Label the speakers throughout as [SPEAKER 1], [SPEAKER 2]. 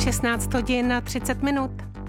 [SPEAKER 1] 16 hodin a 30 minut.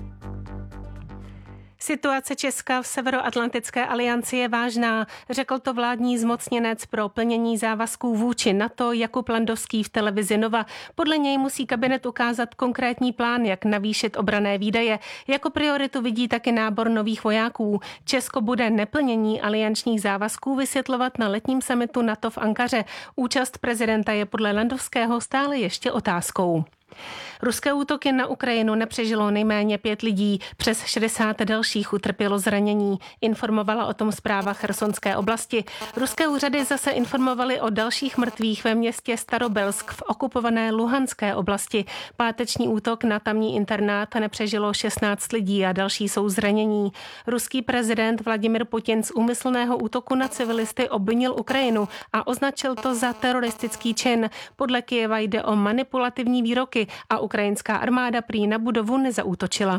[SPEAKER 1] Situace Česka v Severoatlantické alianci je vážná, řekl to vládní zmocněnec pro plnění závazků vůči NATO Jakub Landovský v televizi Nova. Podle něj musí kabinet ukázat konkrétní plán, jak navýšit obranné výdaje. Jako prioritu vidí taky nábor nových vojáků. Česko bude neplnění aliančních závazků vysvětlovat na letním summitu NATO v Ankaře. Účast prezidenta je podle Landovského stále ještě otázkou. Ruské útoky na Ukrajinu nepřežilo nejméně 5 lidí, přes 60 dalších utrpělo zranění. Informovala o tom zpráva Chersonské oblasti. Ruské úřady zase informovaly o dalších mrtvých ve městě Starobelsk v okupované Luhanské oblasti. Páteční útok na tamní internát nepřežilo 16 lidí a další jsou zranění. Ruský prezident Vladimir Putin z úmyslného útoku na civilisty obvinil Ukrajinu a označil to za teroristický čin. Podle Kyjeva jde o manipulativní výroky a ukrajinská armáda prý na budovu nezaútočila.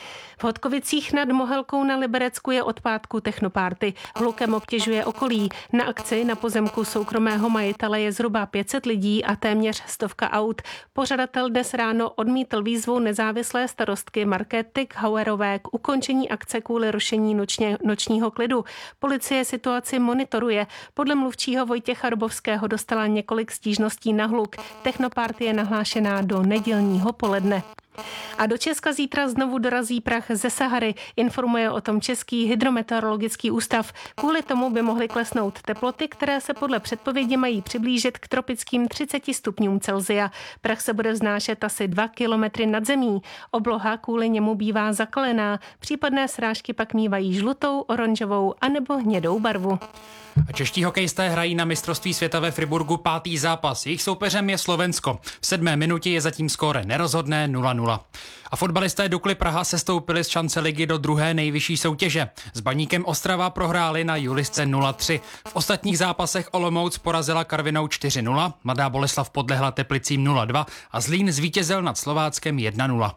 [SPEAKER 1] V Hodkovicích nad Mohelkou na Liberecku je od pátku technopárty. Hlukem obtěžuje okolí. Na akci na pozemku soukromého majitele je zhruba 500 lidí a téměř 100 aut. Pořadatel dnes ráno odmítl výzvu nezávislé starostky Markéty Hauerové k ukončení akce kvůli rušení nočního klidu. Policie situaci monitoruje. Podle mluvčího Vojtěcha Robovského dostala několik stížností na hluk. Technopárty je nahlášená do nedělního poledne. A do Česka zítra znovu dorazí prach ze Sahary, informuje o tom Český hydrometeorologický ústav. Kvůli tomu by mohly klesnout teploty, které se podle předpovědi mají přiblížit k tropickým 30 stupňům Celsia. Prach se bude vznášet asi 2 kilometry nad zemí. Obloha kvůli němu bývá zakalená, případné srážky pak mívají žlutou, oranžovou anebo hnědou barvu.
[SPEAKER 2] A čeští hokejisté hrají na mistrovství světa ve Friburgu 5. zápas. Jejich soupeřem je Slovensko. V 7. minutě je zatím skóre nerozhodné 0-0. A fotbalisté Dukly Praha sestoupili z šance ligy do druhé nejvyšší soutěže. S Baníkem Ostrava prohráli na Julisce 0-3. V ostatních zápasech Olomouc porazila Karvinou 4-0, Mladá Boleslav podlehla Teplicím 0-2 a Zlín zvítězil nad Slováckem 1-0.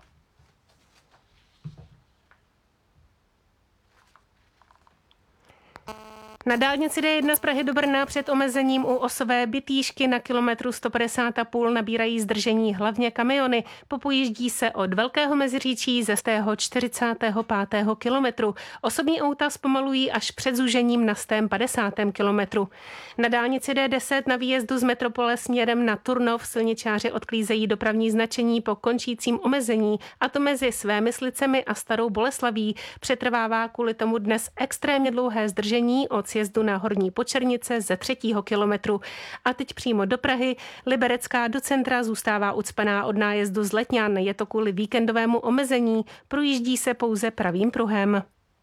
[SPEAKER 1] Na dálnici D1 z Prahy do Brna před omezením u Osové Bytýšky na kilometru 150,5 nabírají zdržení hlavně kamiony. Popojíždí se od Velkého Meziříčí ze 45. kilometru. Osobní auta zpomalují až před zúžením na 50. kilometru. Na dálnici D10 na výjezdu z metropole směrem na Turnov silničáři odklízejí dopravní značení po končícím omezení, a to mezi Svémyslicemi a Starou Boleslaví. Přetrvává kvůli tomu dnes extrémně dlouhé zdržení od sjezdu na Horní Počernice ze 3. kilometru. A teď přímo do Prahy. Liberecká do centra zůstává ucpaná od nájezdu z Letňan. Je to kvůli víkendovému omezení. Projíždí se pouze pravým pruhem.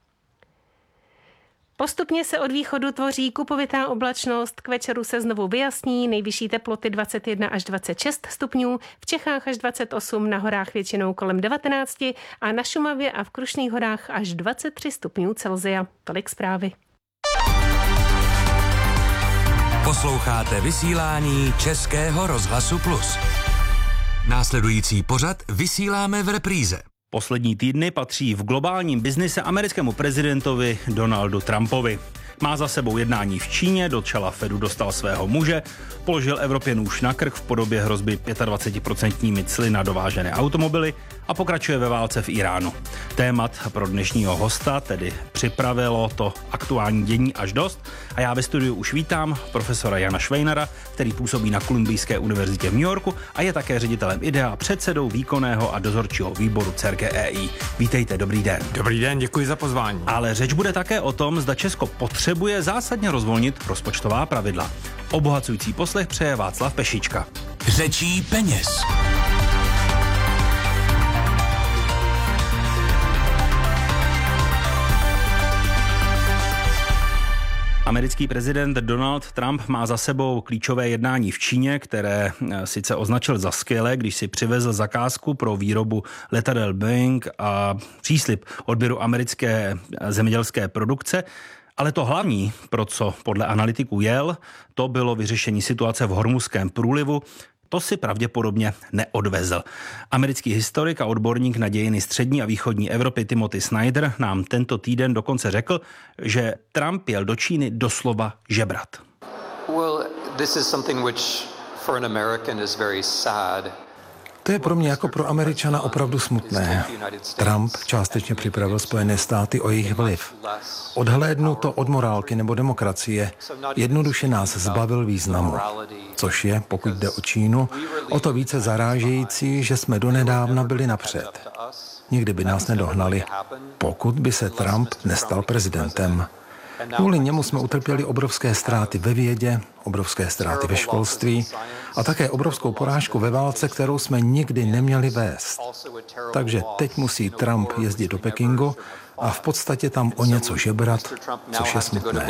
[SPEAKER 1] Postupně se od východu tvoří kupovitá oblačnost, k večeru se znovu vyjasní, nejvyšší teploty 21 až 26 stupňů, v Čechách až 28, na horách většinou kolem 19 a na Šumavě a v Krušných horách až 23 stupňů Celsia. Tolik zprávy.
[SPEAKER 3] Posloucháte vysílání Českého rozhlasu Plus. Následující pořad vysíláme v repríze.
[SPEAKER 4] Poslední týdny patří v globálním biznise americkému prezidentovi Donaldu Trumpovi. Má za sebou jednání v Číně, do čela Fedu dostal svého muže, položil Evropě nůž na krk v podobě hrozby 25% cly na dovážené automobily a pokračuje ve válce v Iránu. Témat pro dnešního hosta tedy připravilo to aktuální dění až dost a já ve studiu už vítám profesora Jana Švejnara, který působí na Kolumbijské univerzitě v New Yorku a je také ředitelem IDEA a předsedou výkonného a dozorčího výboru CERGEI. Vítejte, dobrý den.
[SPEAKER 5] Dobrý den, děkuji za pozvání.
[SPEAKER 4] Ale řeč bude také o tom, zda Česko potřebuje zásadně rozvolnit rozpočtová pravidla. Obohacující poslech přeje Václav Pešička.
[SPEAKER 3] Řečí peněz.
[SPEAKER 4] Americký prezident Donald Trump má za sebou klíčové jednání v Číně, které sice označil za skvělé, když si přivezl zakázku pro výrobu letadel Boeing a příslib odběru americké zemědělské produkce. Ale to hlavní, pro co podle analytiků jel, to bylo vyřešení situace v Hormuzském průlivu. To si pravděpodobně neodvezl. Americký historik a odborník na dějiny střední a východní Evropy Timothy Snyder nám tento týden dokonce řekl, že Trump jel do Číny doslova žebrat.
[SPEAKER 6] Well, this is something which for an American is very sad.
[SPEAKER 5] To je pro mě jako pro Američana opravdu smutné. Trump částečně připravil Spojené státy o jejich vliv. Odhlédnu to od morálky nebo demokracie, jednoduše nás zbavil významu. Což je, pokud jde o Čínu, o to více zarážející, že jsme donedávna byli napřed. Nikdy by nás nedohnali, pokud by se Trump nestal prezidentem. Kvůli němu jsme utrpěli obrovské ztráty ve vědě, obrovské ztráty ve školství a také obrovskou porážku ve válce, kterou jsme nikdy neměli vést. Takže teď musí Trump jezdit do Pekingu a v podstatě tam o něco žebrat, což je smutné.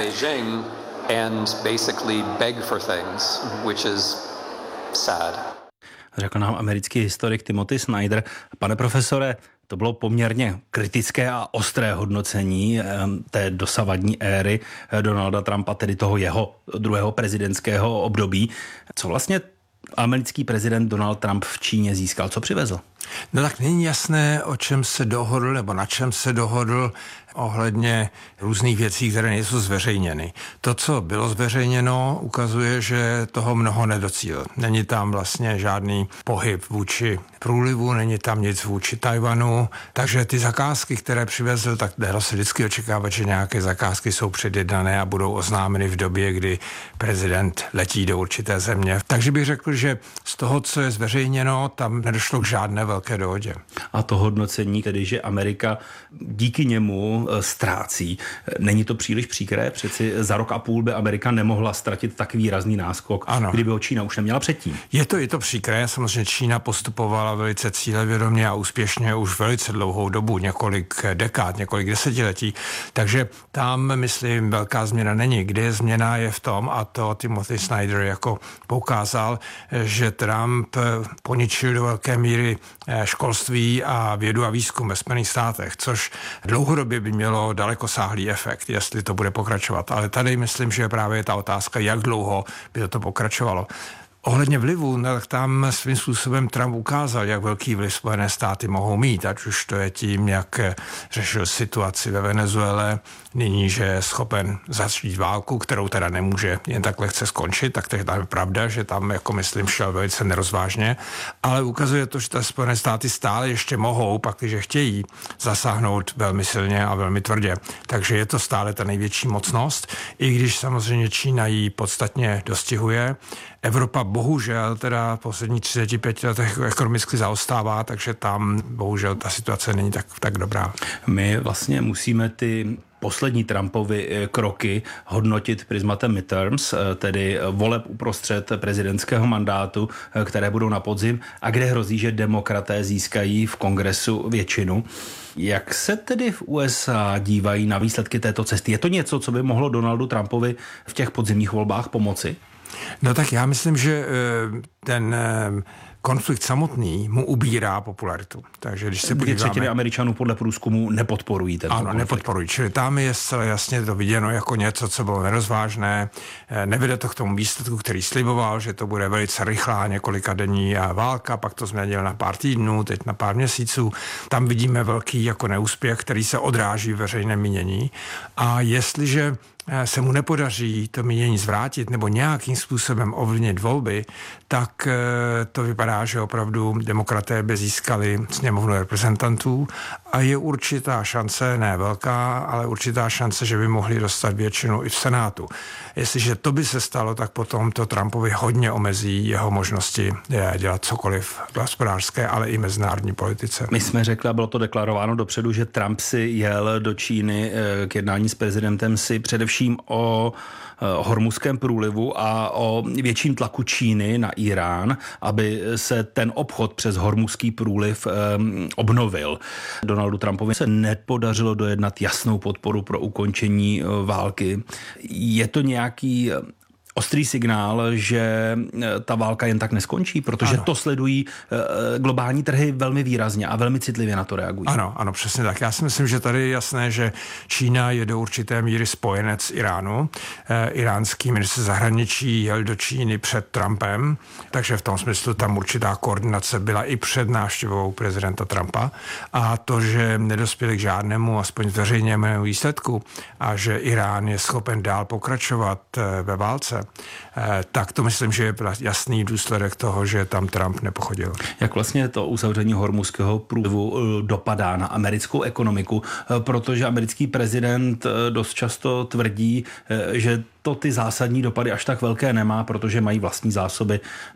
[SPEAKER 4] Řekl nám americký historik Timothy Snyder. Pane profesore, to bylo poměrně kritické a ostré hodnocení té dosavadní éry Donalda Trumpa, tedy toho jeho druhého prezidentského období. Co vlastně americký prezident Donald Trump v Číně získal? Co přivezl?
[SPEAKER 5] No tak není jasné, o čem se dohodl nebo na čem se dohodl ohledně různých věcí, které nejsou zveřejněny. To, co bylo zveřejněno, ukazuje, že toho mnoho nedocílil. Není tam vlastně žádný pohyb vůči průlivu, není tam nic vůči Tajvanu, takže ty zakázky, které přivezl, tak dalo se vždycky očekávat, že nějaké zakázky jsou předjednané a budou oznámeny v době, kdy prezident letí do určité země. Takže bych řekl, že z toho, co je zveřejněno, tam nedošlo k žádné velké dohodě.
[SPEAKER 4] A to hodnocení, tedy, že Amerika díky němu ztrácí. Není to příliš příkré? Přeci za rok a půl by Amerika nemohla ztratit tak výrazný náskok, kdyby ho Čína už neměla předtím.
[SPEAKER 5] Je to příkré. Samozřejmě Čína postupovala velice cílevědomě a úspěšně už velice dlouhou dobu, několik dekád, několik desetiletí. Takže tam, myslím, velká změna není. Kde je změna je v tom, a to Timothy Snyder jako poukázal, že Trump poničil do velké míry školství a vědu a výzkum ve Spojených státech, což dlouhodobě by mělo dalekosáhlý efekt, jestli to bude pokračovat. Ale tady myslím, že právě je ta otázka, jak dlouho by to pokračovalo. Ohledně vlivu, no, tak tam svým způsobem Trump ukázal, jak velký vliv Spojené státy mohou mít, ať už to je tím, jak řešil situaci ve Venezuele, nyní, že je schopen začít válku, kterou teda nemůže jen tak lehce skončit, tak to je pravda, že tam, jako myslím, šel velice nerozvážně, ale ukazuje to, že ta Spojené státy stále ještě mohou, pakliže chtějí, zasáhnout velmi silně a velmi tvrdě. Takže je to stále ta největší mocnost, i když samozřejmě Čína ji podstatně dostihuje. Evropa bohužel teda v posledních 35 letech ekonomicky zaostává, takže tam bohužel ta situace není tak dobrá.
[SPEAKER 4] My vlastně musíme ty poslední Trumpovy kroky hodnotit prismatem midterms, tedy voleb uprostřed prezidentského mandátu, které budou na podzim a kde hrozí, že demokraté získají v kongresu většinu. Jak se tedy v USA dívají na výsledky této cesty? Je to něco, co by mohlo Donaldu Trumpovi v těch podzimních volbách pomoci?
[SPEAKER 5] No tak já myslím, že ten konflikt samotný mu ubírá popularitu. Takže když se podíváme... 2/3 Američanů podle průzkumu nepodporují ten konflikt. Ano, nepodporují. Čili tam je zcela jasně to viděno jako něco, co bylo nerozvážné. Nevede to k tomu výsledku, který sliboval, že to bude velice rychlá několikadenní válka, pak to změnil na pár týdnů, teď na pár měsíců. Tam vidíme velký jako neúspěch, který se odráží v veřejném mínění. A jestliže se mu nepodaří to mínění zvrátit nebo nějakým způsobem ovlivnit volby, tak to vypadá, že opravdu demokraté by získali sněmovnu reprezentantů a je určitá šance, ne velká, ale určitá šance, že by mohli dostat většinu i v Senátu. Jestliže to by se stalo, tak potom to Trumpovi hodně omezí jeho možnosti dělat cokoliv v hospodářské, ale i mezinárodní politice.
[SPEAKER 4] My jsme řekli, a bylo to deklarováno dopředu, že Trump si jel do Číny k jednání s prezidentem si především o Hormuzském průlivu a o větším tlaku Číny na Irán, aby se ten obchod přes Hormuzský průliv obnovil. Donaldu Trumpovi se nepodařilo dojednat jasnou podporu pro ukončení války. Je to nějaký ostrý signál, že ta válka jen tak neskončí, protože to sledují globální trhy velmi výrazně a velmi citlivě na to reagují.
[SPEAKER 5] Ano, přesně tak. Já si myslím, že tady je jasné, že Čína je do určité míry spojenec Iránu. Iránský ministr zahraničí jel do Číny před Trumpem, takže v tom smyslu tam určitá koordinace byla i před návštěvou prezidenta Trumpa. A to, že nedospěli k žádnému, aspoň veřejnému výsledku a že Irán je schopen dál pokračovat ve válce, tak to myslím, že je jasný důsledek toho, že tam Trump nepochodil.
[SPEAKER 4] Jak vlastně to uzavření Hormuzského průlivu dopadá na americkou ekonomiku, protože americký prezident dost často tvrdí, že to ty zásadní dopady až tak velké nemá, protože mají vlastní zásoby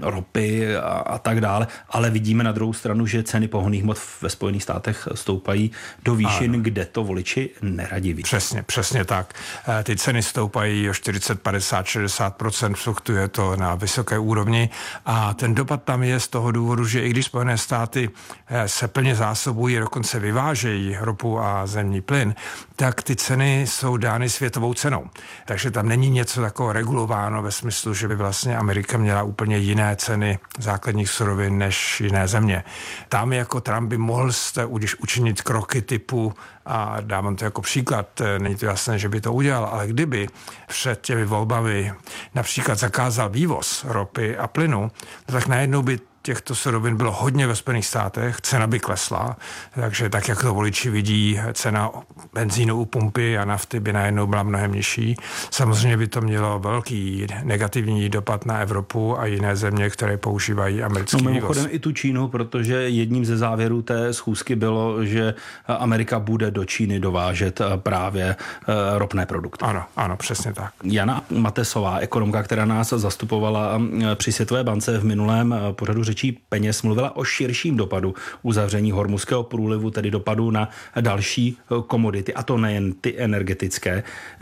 [SPEAKER 4] ropy a tak dále, ale vidíme na druhou stranu, že ceny pohonných hmot ve Spojených státech stoupají do výšin, kde to voliči neradí vidět.
[SPEAKER 5] Přesně tak. Ty ceny stoupají o 40, 50, 60%, fluktuje to na vysoké úrovni a ten dopad tam je z toho důvodu, že i když Spojené státy se plně zásobují, dokonce vyvážejí ropu a zemní plyn, tak ty ceny jsou dány světovou cenou. Takže tam není něco takového regulováno ve smyslu, že by vlastně Amerika měla úplně jiné ceny základních surovin než jiné země. Tam jako Trump by mohl učinit kroky typu, a dávám to jako příklad, není to jasné, že by to udělal, ale kdyby před těmi volbami například zakázal vývoz ropy a plynu, tak najednou by těchto surovin bylo hodně ve Spojených státech, cena by klesla, takže tak, jak to voliči vidí, cena benzínu u pumpy a nafty by najednou byla mnohem nižší. Samozřejmě by to mělo velký negativní dopad na Evropu a jiné země, které používají americký vývoz.
[SPEAKER 4] Mimochodem i tu Čínu, protože jedním ze závěrů té schůzky bylo, že Amerika bude do Číny dovážet právě ropné produkty.
[SPEAKER 5] Ano, přesně tak.
[SPEAKER 4] Jana Matesová, ekonomka, která nás zastupovala při Světové bance v minulém pořadu Řečí peněz, mluvila o širším dopadu uzavření Hormuzského průlivu, tedy dopadu na další komodity, a to nejen ty energetické,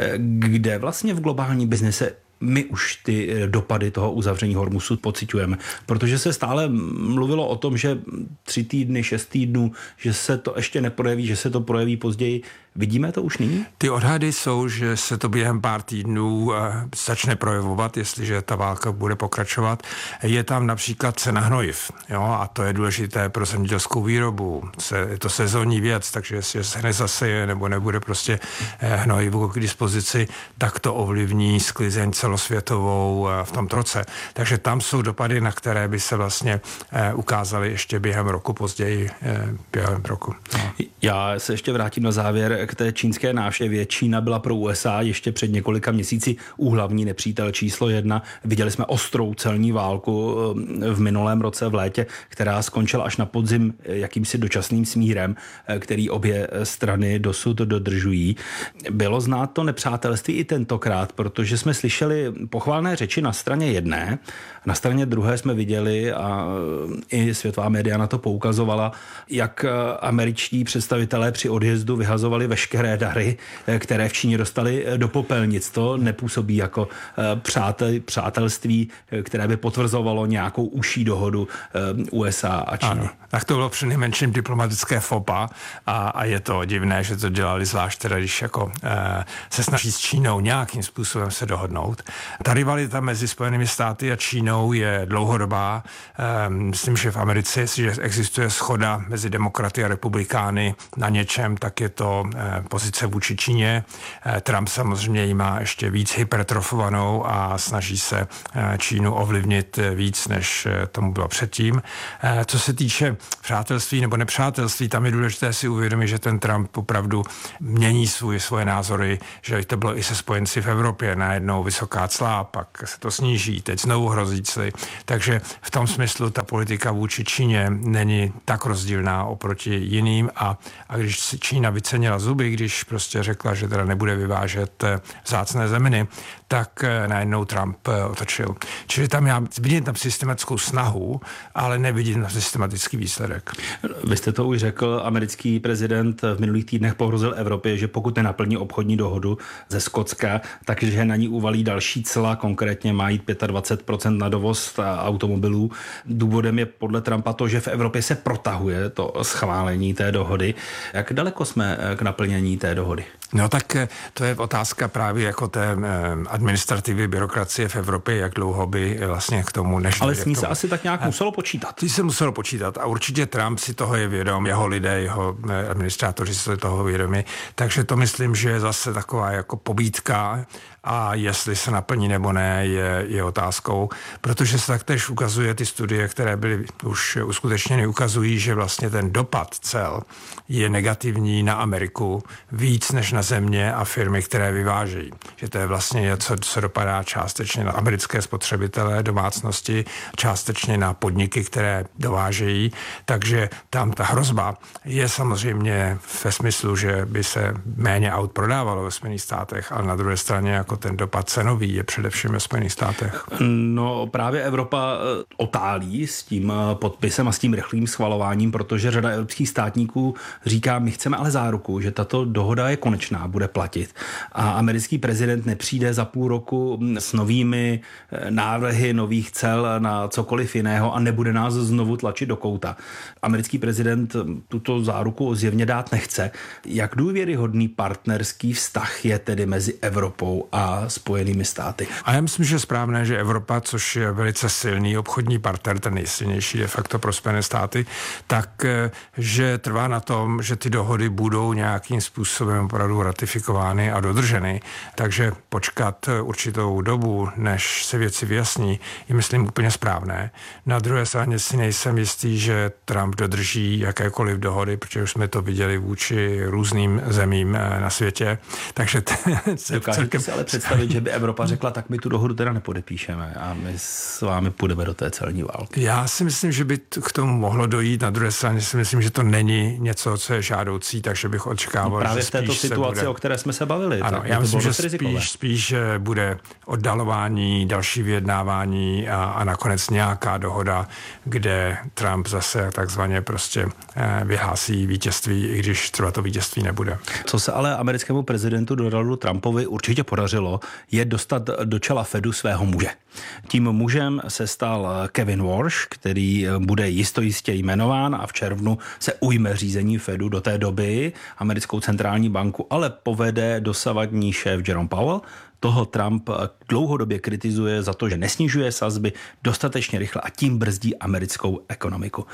[SPEAKER 4] kde vlastně v globální biznise my už ty dopady toho uzavření Hormuzu pociťujeme, protože se stále mluvilo o tom, že 3 týdny, 6 týdnů, že se to ještě neprojeví, že se to projeví později. Vidíme to už nyní?
[SPEAKER 5] Ty odhady jsou, že se to během pár týdnů začne projevovat, jestliže ta válka bude pokračovat. Je tam například cena hnojiv, jo, a to je důležité pro zemědělskou výrobu. Je to sezónní věc, takže jestli se nezaseje nebo nebude prostě hnojivu k dispozici, tak to ovlivní sklizeň celosvětovou v tomto roce. Takže tam jsou dopady, na které by se vlastně ukázaly ještě během roku, později během roku. No.
[SPEAKER 4] Já se ještě vrátím na závěr k té čínské návštěvě. Čína byla pro USA ještě před několika měsíci úhlavní nepřítel číslo 1. Viděli jsme ostrou celní válku v minulém roce v létě, která skončila až na podzim jakýmsi dočasným smírem, který obě strany dosud dodržují. Bylo znát to nepřátelství i tentokrát, protože jsme slyšeli pochvalné řeči na straně jedné, na straně druhé jsme viděli, a i světová média na to poukazovala, jak američtí představitelé při odjezdu vyhazovali veškeré dary, které v Číně dostali do popelnic. To nepůsobí jako přátelství, které by potvrzovalo nějakou užší dohodu USA a Číny.
[SPEAKER 5] Ano, tak to bylo přinejmenším diplomatické fopa a je to divné, že to dělali zvlášť teda, když jako se snaží s Čínou nějakým způsobem se dohodnout. Ta rivalita mezi Spojenými státy a Čínou je dlouhodobá. Myslím, že v Americe, jestliže existuje shoda mezi demokraty a republikány na něčem, tak je to pozice vůči Číně. Trump samozřejmě ji má ještě víc hypertrofovanou a snaží se Čínu ovlivnit víc, než tomu bylo předtím. Co se týče přátelství nebo nepřátelství, tam je důležité si uvědomit, že ten Trump opravdu mění svoje názory, že to bylo i se spojenci v Evropě. Najednou vysoká cla, pak se to sníží, teď znovu hrozí cly. Takže v tom smyslu ta politika vůči Číně není tak rozdílná oproti jiným a když Čína vycenila zuby, když prostě řekla, že teda nebude vyvážet vzácné zeminy, tak najednou Trump otočil. Čili tam já vidím tam systematickou snahu, ale nevidím tam systematický výsledek.
[SPEAKER 4] Vy jste to už řekl, americký prezident v minulých týdnech pohrozil Evropě, že pokud nenaplní obchodní dohodu ze Skotska, takže na ní uvalí další cla, konkrétně má jít 25% na dovoz automobilů. Důvodem je podle Trumpa to, že v Evropě se protahuje to schválení té dohody. Jak daleko jsme k naplnění té dohody?
[SPEAKER 5] No tak to je otázka právě jako té administrativy, byrokracie v Evropě, jak dlouho by vlastně k tomu nešli.
[SPEAKER 4] Ale s ní se asi tak nějak muselo počítat.
[SPEAKER 5] Ty se muselo počítat a určitě Trump si toho je vědom, jeho lidé, jeho administrátoři si toho vědomi, takže to myslím, že je zase taková jako pobídka a jestli se naplní nebo ne, je otázkou, protože se taktéž ukazuje, ty studie, které byly už uskutečněny, ukazují, že vlastně ten dopad cel je negativní na Ameriku víc než na země a firmy, které vyvážejí. Že to je vlastně něco, co dopadá částečně na americké spotřebitele, domácnosti, částečně na podniky, které dovážejí. Takže tam ta hrozba je samozřejmě ve smyslu, že by se méně aut prodávalo ve Spojených státech, ale na druhé straně jako ten dopad cenový je především ve Spojených státech.
[SPEAKER 4] No právě Evropa otálí s tím podpisem a s tím rychlým schvalováním, protože řada evropských státníků říká, my chceme ale záruku, že tato dohoda je konečná, bude platit. A americký prezident nepřijde za půl roku s novými návrhy nových cel na cokoliv jiného a nebude nás znovu tlačit do kouta. Americký prezident tuto záruku zjevně dát nechce. Jak důvěryhodný partnerský vztah je tedy mezi Evropou a Spojenými státy?
[SPEAKER 5] A já myslím, že je správné, že Evropa, což je velice silný obchodní partner, ten nejsilnější de facto pro Spojené státy, tak že trvá na tom, že ty dohody budou nějakým způsobem opravdu ratifikovány a dodrženy. Takže počkat určitou dobu, než se věci vyjasní, je myslím úplně správné. Na druhé straně si nejsem jistý, že Trump dodrží jakékoliv dohody, protože už jsme to viděli vůči různým zemím na světě. Takže
[SPEAKER 4] dokážete si ale představit, že by Evropa řekla, tak my tu dohodu teda nepodepíšeme a my s vámi půjdeme do té celní války.
[SPEAKER 5] Já si myslím, že by k tomu mohlo dojít. Na druhé straně si myslím, že to není něco, co je žádoucí, takže bych očekával,
[SPEAKER 4] právě
[SPEAKER 5] že
[SPEAKER 4] v této situaci,
[SPEAKER 5] bude...
[SPEAKER 4] o které jsme se bavili.
[SPEAKER 5] Ano, já myslím, že spíš bude oddalování, další vyjednávání a nakonec nějaká dohoda, kde Trump zase takzvaně prostě vyhlásí vítězství, i když třeba to vítězství nebude.
[SPEAKER 4] Co se ale americkému prezidentu Donaldu Trumpovi určitě podařilo, je dostat do čela Fedu svého muže. Tím mužem se stal Kevin Warsh, který bude jistě jmenován a v červnu se ujme řízení Fedu. Do té doby americkou centrální banku ale povede dosavadní šéf Jerome Powell. Toho Trump dlouhodobě kritizuje za to, že nesnižuje sazby dostatečně rychle a tím brzdí americkou ekonomiku.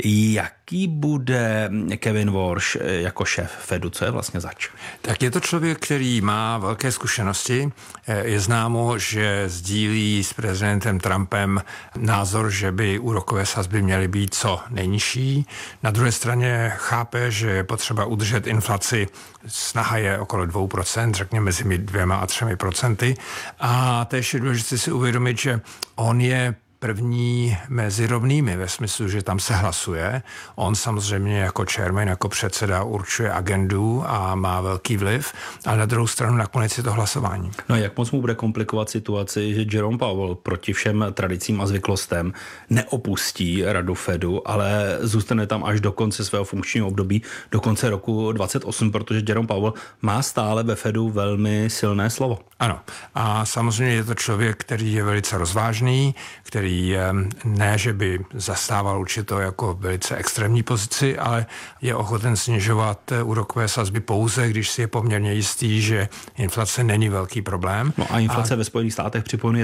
[SPEAKER 4] Jaký bude Kevin Warsh jako šéf Fedu? Co je vlastně zač?
[SPEAKER 5] Tak je to člověk, který má velké zkušenosti. Je známo, že sdílí s prezidentem Trumpem názor, že by úrokové sazby měly být co nejnižší. Na druhé straně chápe, že je potřeba udržet inflaci. Snaha je okolo 2%, řekněme mezi 2 a 3%. A to je ještě důležité si uvědomit, že on je první mezi rovnými ve smyslu, že tam se hlasuje. On samozřejmě jako chairman, jako předseda určuje agendu a má velký vliv, ale na druhou stranu nakonec je to hlasování.
[SPEAKER 4] No jak moc mu bude komplikovat situaci, že Jerome Powell proti všem tradicím a zvyklostem neopustí radu Fedu, ale zůstane tam až do konce svého funkčního období, do konce roku 2028, protože Jerome Powell má stále ve Fedu velmi silné slovo.
[SPEAKER 5] Ano. A samozřejmě je to člověk, který je velice rozvážný, který ne, že by zastával určitou jako velice extrémní pozici, ale je ochoten snižovat úrokové sazby pouze, když si je poměrně jistý, že inflace není velký problém.
[SPEAKER 4] No a inflace ve Spojených státech připomíná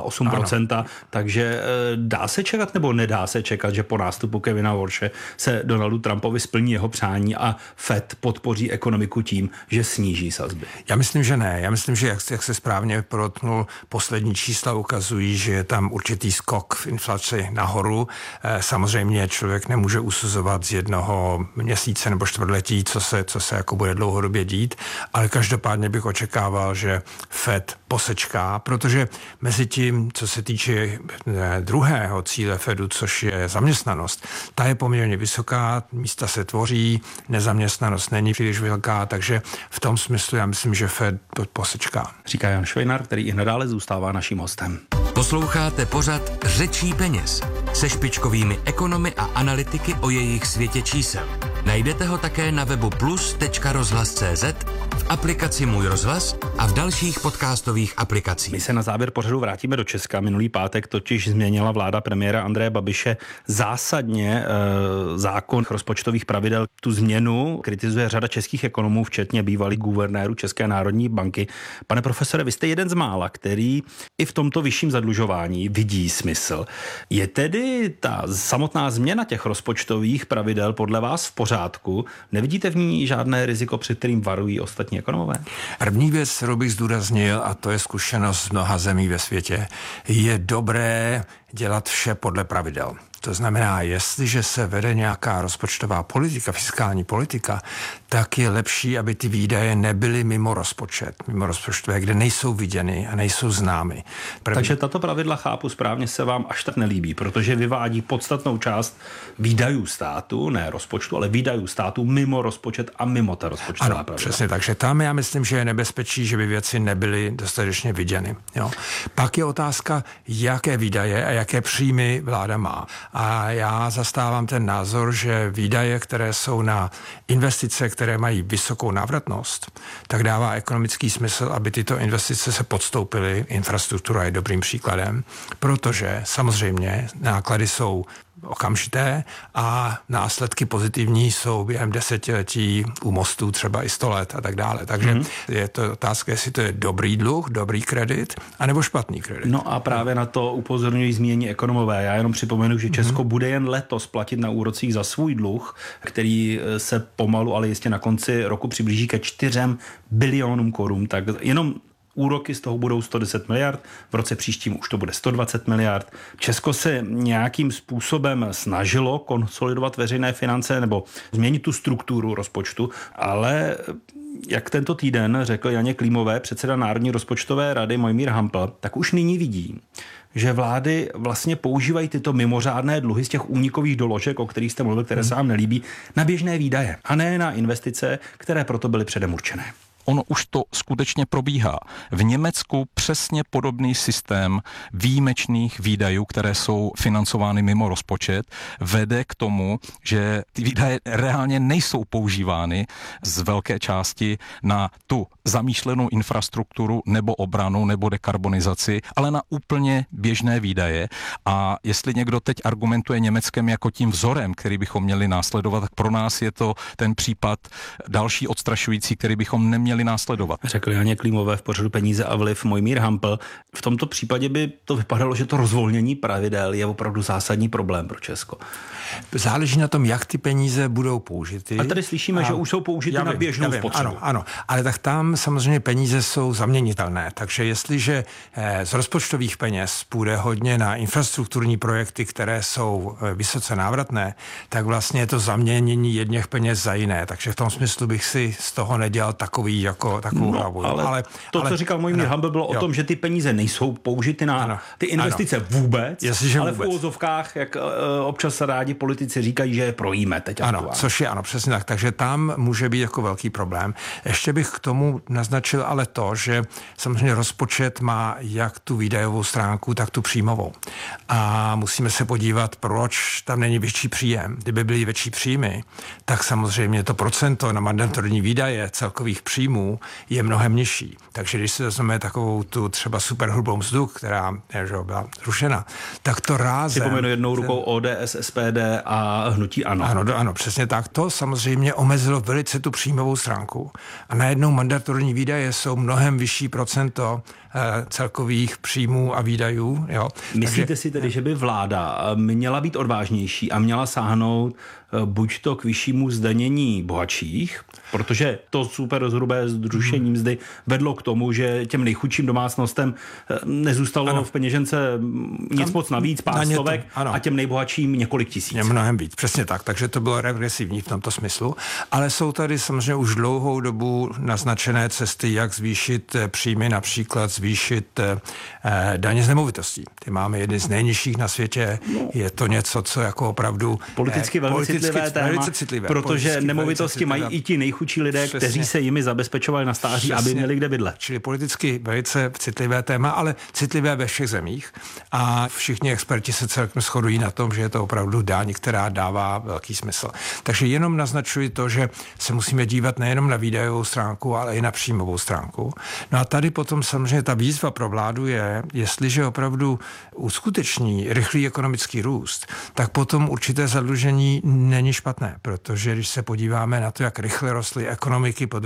[SPEAKER 4] 3,8%, takže dá se čekat nebo nedá se čekat, že po nástupu Kevina Warshe se Donaldu Trumpovi splní jeho přání a Fed podpoří ekonomiku tím, že sníží sazby?
[SPEAKER 5] Já myslím, že ne. Já myslím, že jak se správně podotknul, poslední čísla ukazují, že je tam určitý skok v inflaci nahoru. Samozřejmě člověk nemůže usuzovat z jednoho měsíce nebo čtvrtletí, co se jako bude dlouhodobě dít, ale každopádně bych očekával, že Fed posečká, protože mezi tím, co se týče druhého cíle Fedu, což je zaměstnanost, ta je poměrně vysoká, místa se tvoří, nezaměstnanost není příliš velká, takže v tom smyslu já myslím, že Fed posečká.
[SPEAKER 4] Říká Jan Švejnar, který i nadále zůstává naším hostem.
[SPEAKER 3] Posloucháte pořad Řečí peněz se špičkovými ekonomy a analytiky o jejich světě čísel. Najdete ho také na webu plus.rozhlas.cz, v aplikaci Můj rozhlas a v dalších podcastových aplikacích.
[SPEAKER 4] My se na závěr pořadu vrátíme do Česka. Minulý pátek totiž změnila vláda premiéra Andreje Babiše zásadně zákon rozpočtových pravidel. Tu změnu kritizuje řada českých ekonomů, včetně bývalých guvernérů České národní banky. Pane profesore, vy jste jeden z mála, který i v tomto vyšším zadlužování vidí smysl. Je tedy ta samotná změna těch rozpočtových pravidel podle vás v pořádku? Nevidíte v ní žádné riziko, před kterým varují ostatní ekonomové?
[SPEAKER 5] První věc, kterou bych zdůraznil, a to je zkušenost z mnoha zemí ve světě, je dobré dělat vše podle pravidel. To znamená, jestliže se vede nějaká rozpočtová politika, fiskální politika, tak je lepší, aby ty výdaje nebyly mimo rozpočtové, kde nejsou viděny a nejsou známy.
[SPEAKER 4] Takže tato pravidla, chápu správně, se vám až tak nelíbí, protože vyvádí podstatnou část výdajů státu, ne rozpočtu, ale výdajů státu mimo rozpočet a mimo ta rozpočtová pravidla.
[SPEAKER 5] Přesně, takže tam já myslím, že je nebezpečí, že by věci nebyly dostatečně viděny. Jo. Pak je otázka, jaké výdaje a jaké příjmy vláda má. A já zastávám ten názor, že výdaje, které jsou na investice, které mají vysokou návratnost, tak dává ekonomický smysl, aby tyto investice se podstoupily. Infrastruktura je dobrým příkladem, protože samozřejmě náklady jsou okamžité a následky pozitivní jsou během desetiletí u mostů třeba i 100 let a tak dále. Takže je to otázka, jestli to je dobrý dluh, dobrý kredit, anebo špatný kredit.
[SPEAKER 4] No a právě na to upozorňují zmínění ekonomové. Já jenom připomenu, že Česko bude jen letos platit na úrocích za svůj dluh, který se pomalu, ale jistě na konci roku přiblíží ke 4 bilionům korun. Tak jenom úroky z toho budou 110 miliard, v roce příštím už to bude 120 miliard. Česko se nějakým způsobem snažilo konsolidovat veřejné finance nebo změnit tu strukturu rozpočtu, ale jak tento týden řekl Janě Klímové, předseda Národní rozpočtové rady Mojmír Hampl, tak už nyní vidí, že vlády vlastně používají tyto mimořádné dluhy z těch únikových doložek, o kterých jste mluvil, které se vám nelíbí, na běžné výdaje a ne na investice, které proto byly předem určené.
[SPEAKER 6] Ono už to skutečně probíhá. V Německu přesně podobný systém výjimečných výdajů, které jsou financovány mimo rozpočet, vede k tomu, že ty výdaje reálně nejsou používány z velké části na tu zamýšlenou infrastrukturu nebo obranu nebo dekarbonizaci, ale na úplně běžné výdaje. A jestli někdo teď argumentuje Německem jako tím vzorem, který bychom měli následovat, tak pro nás je to ten případ další odstrašující, který bychom neměli následovat.
[SPEAKER 4] Řekl Janě Klímové v pořadu Peníze a vliv Mojmír Hampl. V tomto případě by to vypadalo, že to rozvolnění pravidel je opravdu zásadní problém pro Česko.
[SPEAKER 5] Záleží na tom, jak ty peníze budou použity.
[SPEAKER 4] A tady slyšíme, že už jsou použity na běžnou spotřebu.
[SPEAKER 5] Ano, ale tak tam samozřejmě peníze jsou zaměnitelné. Takže jestliže z rozpočtových peněz půjde hodně na infrastrukturní projekty, které jsou vysoce návratné, tak vlastně je to zaměnění jedněch peněz za jiné. Takže v tom smyslu bych si z toho nedělal takovou hlavu.
[SPEAKER 4] Ale co říkal Mojmír Hampl, bylo o tom, že ty peníze nejsou použity na ty investice vůbec, ale v úvozovkách, jak občas rádi politici říkají, že je projíme teď.
[SPEAKER 5] Ano, což je přesně tak. Takže tam může být jako velký problém. Ještě bych k tomu naznačil ale to, že samozřejmě rozpočet má jak tu výdajovou stránku, tak tu příjmovou. A musíme se podívat, proč tam není větší příjem. Kdyby byly větší příjmy, tak samozřejmě to procento na mandatorní výdaje celkových příjmů je mnohem nižší. Takže když si vezmeme takovou tu třeba superhrubou mzdu, která byla zrušena, tak to rázem...
[SPEAKER 4] Připomenu jednou rukou ODS, SPD a hnutí ANO.
[SPEAKER 5] Ano, přesně tak. To samozřejmě omezilo velice tu příjmovou stránku. A najednou mandatorní výdaje jsou mnohem vyšší procento celkových příjmů a výdajů. Jo.
[SPEAKER 4] Myslíte si tedy, že by vláda měla být odvážnější a měla sáhnout buď to k vyššímu zdanění bohatších, protože to superhrubé zrušení mzdy vedlo k tomu, že těm nejchudším domácnostem nezůstalo v peněžence nic moc navíc, pár stovek, a těm nejbohatším několik tisíc.
[SPEAKER 5] Mnohem víc, přesně tak. Takže to bylo regresivní v tomto smyslu. Ale jsou tady samozřejmě už dlouhou dobu naznačené cesty, jak zvýšit příjmy, například zvýšit daně z nemovitostí. Ty máme jedny z nejnižších na světě. Je to něco, co jako opravdu
[SPEAKER 4] politicky velmi citlivé téma, protože nemovitosti mají i ti nejchudší lidé, kteří se jimi zabezpečovali na stáří, aby měli kde bydlet.
[SPEAKER 5] Čili politicky velice citlivé téma, ale citlivé ve všech zemích. A všichni experti se celkem shodují na tom, že je to opravdu daň, která dává velký smysl. Takže jenom naznačuji to, že se musíme dívat nejenom na výdajovou stránku, ale i na příjmovou stránku. No a tady potom samozřejmě ta výzva pro vládu je, jestliže opravdu uskuteční rychlý ekonomický růst, tak potom určité zadlužení není špatné, protože když se podíváme na to, jak rychle rostly ekonomiky po druhé světové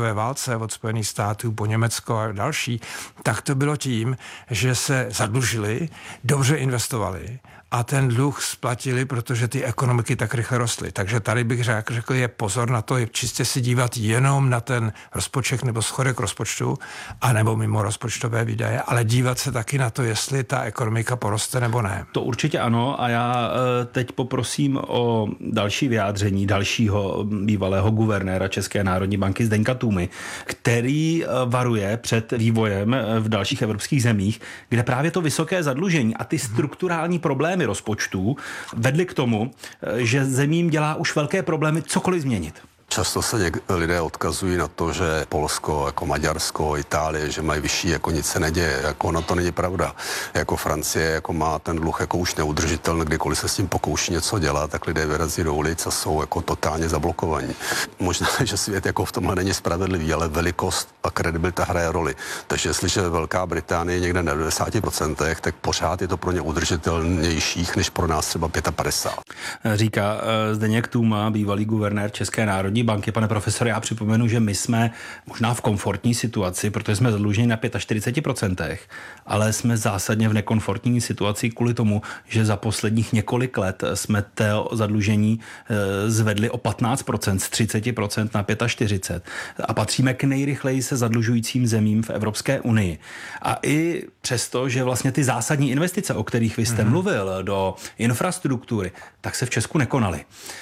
[SPEAKER 5] světové válce od Spojených států po Německo a další, tak to bylo tím, že se zadlužili, dobře investovali a ten dluh splatili, protože ty ekonomiky tak rychle rostly. Takže tady bych řekl, je pozor na to, je čistě si dívat jenom na ten rozpočet nebo schodek rozpočtu, anebo mimo rozpočtové výdaje, ale dívat se taky na to, jestli ta ekonomika poroste nebo ne.
[SPEAKER 4] To určitě ano a já teď poprosím o další vyjádření dalšího bývalého guvernéra České národní banky Zdeňka Tůmy, který varuje před vývojem v dalších evropských zemích, kde právě to vysoké zadlužení a ty strukturální problémy rozpočtů vedly k tomu, že zemím dělá už velké problémy cokoliv změnit.
[SPEAKER 7] Často se lidé odkazují na to, že Polsko, jako Maďarsko, Itálie, že mají vyšší, jako nic se neděje. Jako ono to není pravda. Jako Francie jako má ten dluh jako už neudržitelný, kdykoliv se s tím pokouší něco dělat, tak lidé vyrazí do ulic a jsou jako totálně zablokovaní. Možná, že svět jako v tomhle není spravedlivý, ale velikost a kredibilita hraje roli. Takže jestliže Velká Británie je někde na 90%, tak pořád je to pro ně udržitelnějších než pro nás třeba 55%.
[SPEAKER 4] Říká Zdeněk Tůma, bývalý guvernér České národní banky. Pane profesore, já připomenu, že my jsme možná v komfortní situaci, protože jsme zadluženi na 45%, ale jsme zásadně v nekomfortní situaci kvůli tomu, že za posledních několik let jsme to zadlužení zvedli o 15%, z 30% na 45% a patříme k nejrychleji se zadlužujícím zemím v Evropské unii. A i přesto, že vlastně ty zásadní investice, o kterých vy jste mluvil, do infrastruktury, tak se v Česku nekonaly.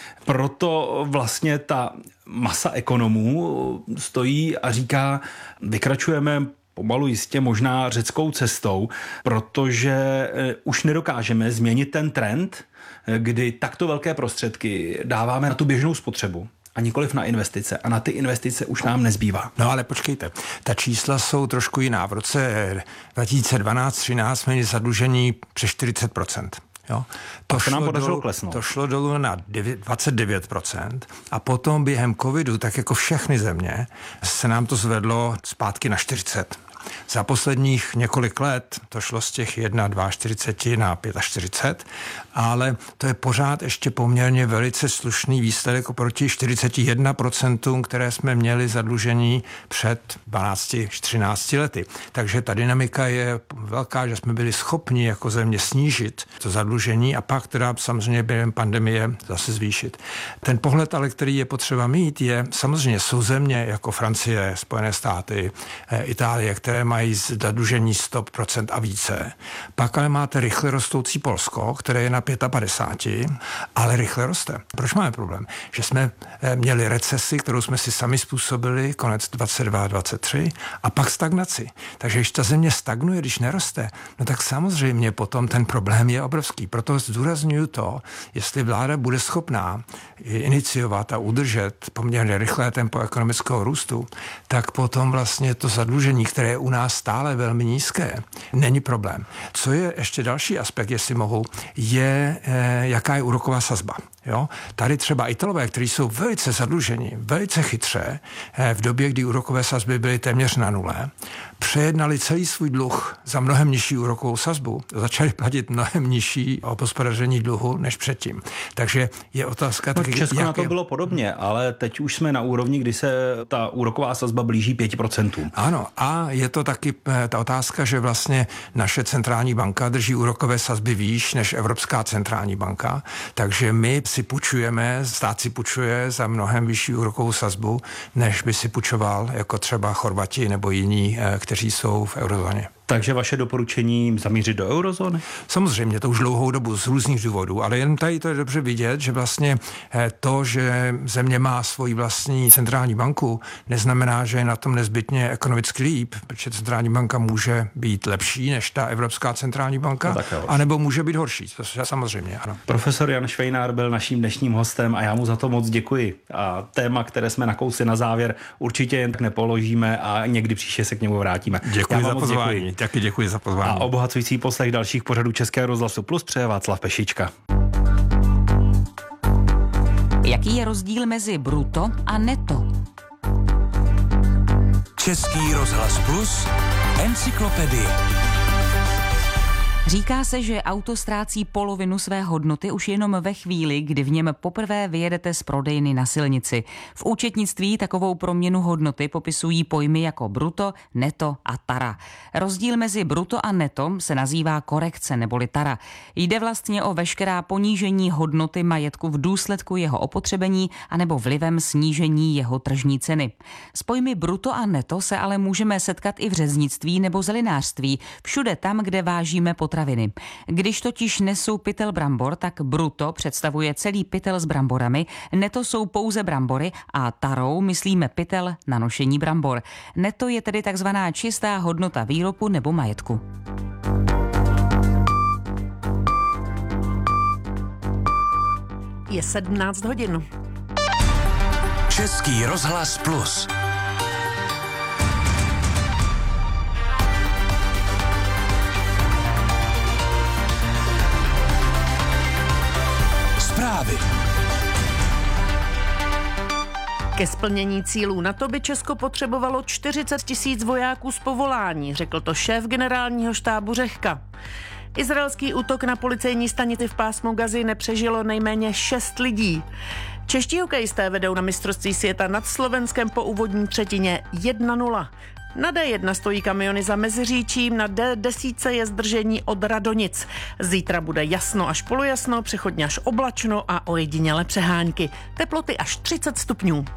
[SPEAKER 4] Proto vlastně ta masa ekonomů stojí a říká, vykračujeme pomalu jistě možná řeckou cestou, protože už nedokážeme změnit ten trend, kdy takto velké prostředky dáváme na tu běžnou spotřebu a nikoliv na investice. A na ty investice už nám nezbývá.
[SPEAKER 5] No ale počkejte, ta čísla jsou trošku jiná. V roce 2012-13 jsme měli zadlužení přes 40%. Jo.
[SPEAKER 4] To se nám podařilo klesnout.
[SPEAKER 5] To šlo dolů na 29% a potom během covidu, tak jako všechny země, se nám to zvedlo zpátky na 40%. Za posledních několik let to šlo z těch 41 na 45, ale to je pořád ještě poměrně velice slušný výsledek oproti 41%, které jsme měli zadlužení před 12-13 lety. Takže ta dynamika je velká, že jsme byli schopni jako země snížit to zadlužení a pak teda samozřejmě během pandemie zase zvýšit. Ten pohled ale, který je potřeba mít, je samozřejmě jsou země jako Francie, Spojené státy, Itálie, které mají zadlužení 100% a více. Pak ale máte rychle rostoucí Polsko, které je na 55, ale rychle roste. Proč máme problém? Že jsme měli recesi, kterou jsme si sami způsobili konec 22-23 a pak stagnaci. Takže když ta země stagnuje, když neroste, no tak samozřejmě potom ten problém je obrovský. Proto zdůrazňuji to, jestli vláda bude schopná iniciovat a udržet poměrně rychlé tempo ekonomického růstu, tak potom vlastně to zadlužení, které je u nás stále velmi nízké, není problém. Co je ještě další aspekt, jestli mohu, je, jaká je úroková sazba. Jo? Tady třeba Italové, kteří jsou velice zadluženi, velice chytře, v době, kdy úrokové sazby byly téměř na nule, přejednali celý svůj dluh za mnohem nižší úrokovou sazbu. Začali platit mnohem nižší obhospodaření dluhu než předtím. Takže je otázka...
[SPEAKER 4] No, v Česku na to bylo podobně, ale teď už jsme na úrovni, kdy se ta úroková sazba blíží 5%.
[SPEAKER 5] Ano, a je to taky ta otázka, že vlastně naše centrální banka drží úrokové sazby výš než Evropská centrální banka, takže my si půjčujeme, stát si půjčuje za mnohem vyšší úrokovou sazbu, než by si půjčoval jako třeba Chorvati nebo jiní, kteří jsou v eurozóně.
[SPEAKER 4] Takže vaše doporučení zamířit do eurozóny?
[SPEAKER 5] Samozřejmě, to už dlouhou dobu z různých důvodů, ale jen tady to je dobře vidět, že vlastně to, že země má svoji vlastní centrální banku, neznamená, že je na tom nezbytně ekonomicky líp, protože centrální banka může být lepší než ta Evropská centrální banka, anebo může být horší, to je samozřejmě, ano.
[SPEAKER 4] Profesor Jan Švejnár byl naším dnešním hostem a já mu za to moc děkuji. A téma, které jsme nakousli na závěr, určitě jen tak nepoložíme a někdy příště se k němu vrátíme.
[SPEAKER 5] Děkuji za pozvání. Taky děkuji za pozvání.
[SPEAKER 4] A obohacující poslech dalších pořadů Českého rozhlasu Plus přeje Václav Pešička.
[SPEAKER 8] Jaký je rozdíl mezi bruto a neto?
[SPEAKER 3] Český rozhlas Plus, encyklopedie.
[SPEAKER 8] Říká se, že auto ztrácí polovinu své hodnoty už jenom ve chvíli, kdy v něm poprvé vyjedete z prodejny na silnici. V účetnictví takovou proměnu hodnoty popisují pojmy jako bruto, neto a tara. Rozdíl mezi bruto a neto se nazývá korekce neboli tara. Jde vlastně o veškerá ponížení hodnoty majetku v důsledku jeho opotřebení anebo vlivem snížení jeho tržní ceny. S pojmy bruto a neto se ale můžeme setkat i v řeznictví nebo zelinářství, všude tam, kde vážíme potraviny. Když totiž nesu pytel brambor, tak bruto představuje celý pytel s bramborami, neto jsou pouze brambory a tarou myslíme pytel na nošení brambor. Neto je tedy takzvaná čistá hodnota výrobu nebo majetku.
[SPEAKER 9] Je 17 hodin.
[SPEAKER 3] Český rozhlas Plus. Zprávy.
[SPEAKER 9] Ke splnění cílů NATO by Česko potřebovalo 40 000 vojáků z povolání, řekl to šéf generálního štábu Řehka. Izraelský útok na policejní stanici v pásmu Gazy nepřežilo nejméně 6 lidí. Čeští hokejisté vedou na mistrovství světa nad Slovenskem po úvodní třetině 1-0. Na D1 stojí kamiony za Meziříčím, na D10 je zdržení od Radonic. Zítra bude jasno až polojasno, přechodně až oblačno a ojediněle přehánky. Teploty až 30 stupňů.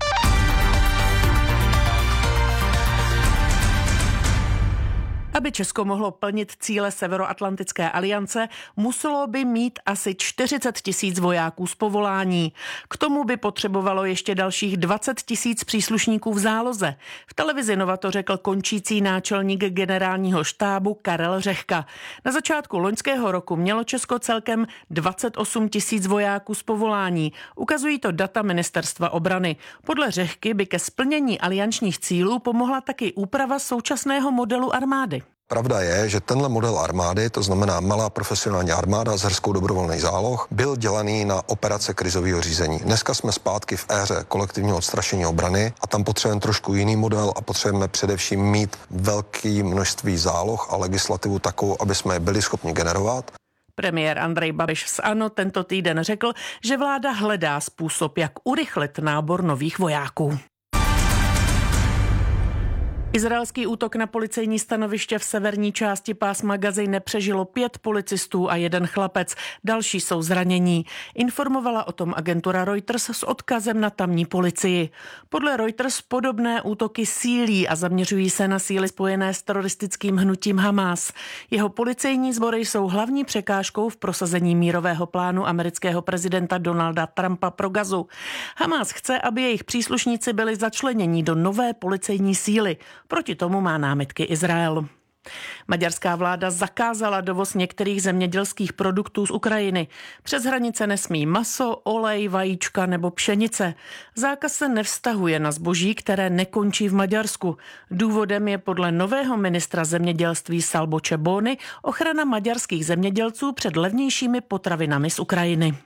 [SPEAKER 9] Aby Česko mohlo plnit cíle Severoatlantické aliance, muselo by mít asi 40 000 vojáků z povolání. K tomu by potřebovalo ještě dalších 20 000 příslušníků v záloze. V televizi Nova to řekl končící náčelník generálního štábu Karel Řehka. Na začátku loňského roku mělo Česko celkem 28 000 vojáků z povolání. Ukazují to data Ministerstva obrany. Podle Řehky by ke splnění aliančních cílů pomohla taky úprava současného modelu armády.
[SPEAKER 10] Pravda je, že tenhle model armády, to znamená malá profesionální armáda s hrskou dobrovolných záloh, byl dělaný na operace krizového řízení. Dneska jsme zpátky v éře kolektivního odstrašení obrany a tam potřebujeme trošku jiný model a potřebujeme především mít velké množství záloh a legislativu takovou, aby jsme je byli schopni generovat.
[SPEAKER 9] Premiér Andrej Babiš z ANO tento týden řekl, že vláda hledá způsob, jak urychlit nábor nových vojáků. Izraelský útok na policejní stanoviště v severní části pásma Gazy nepřežilo 5 policistů a 1 chlapec. Další jsou zranění. Informovala o tom agentura Reuters s odkazem na tamní policii. Podle Reuters podobné útoky sílí a zaměřují se na síly spojené s teroristickým hnutím Hamás. Jeho policejní sbory jsou hlavní překážkou v prosazení mírového plánu amerického prezidenta Donalda Trumpa pro Gazu. Hamás chce, aby jejich příslušníci byli začleněni do nové policejní síly. Proti tomu má námitky Izrael. Maďarská vláda zakázala dovoz některých zemědělských produktů z Ukrajiny. Přes hranice nesmí maso, olej, vajíčka nebo pšenice. Zákaz se nevztahuje na zboží, které nekončí v Maďarsku. Důvodem je podle nového ministra zemědělství Salboče Bóny ochrana maďarských zemědělců před levnějšími potravinami z Ukrajiny.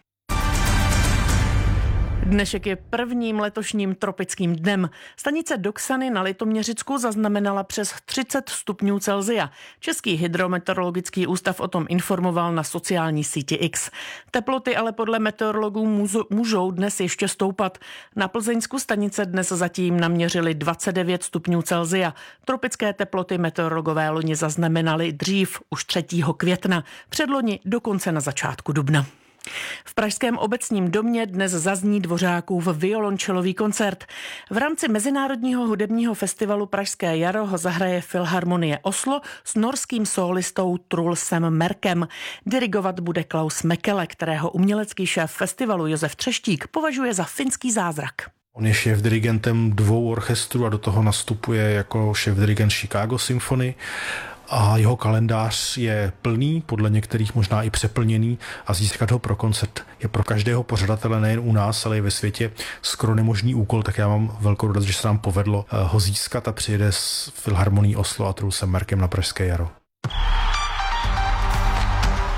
[SPEAKER 9] Dnešek je prvním letošním tropickým dnem. Stanice Doksany na Litoměřicku zaznamenala přes 30 stupňů Celsia. Český hydrometeorologický ústav o tom informoval na sociální síti X. Teploty ale podle meteorologů můžou dnes ještě stoupat. Na Plzeňsku stanice dnes zatím naměřily 29 stupňů Celsia. Tropické teploty meteorologové loni zaznamenali dřív, už 3. května, předloni dokonce na začátku dubna. V pražském Obecním domě dnes zazní Dvořákův violončelový koncert. V rámci Mezinárodního hudebního festivalu Pražské jaro ho zahraje Filharmonie Oslo s norským sólistou Trulsem Merkem. Dirigovat bude Klaus Mekele, kterého umělecký šéf festivalu Josef Třeštík považuje za finský zázrak.
[SPEAKER 11] On je šéfdirigentem 2 orchestrů a do toho nastupuje jako šéfdirigent Chicago Symphony. A jeho kalendář je plný, podle některých možná i přeplněný a získat ho pro koncert je pro každého pořadatele nejen u nás, ale i ve světě skoro nemožný úkol, tak já mám velkou radost, že se nám povedlo ho získat a přijede s Filharmonií Oslo a Trulsem Merkem na Pražské jaro.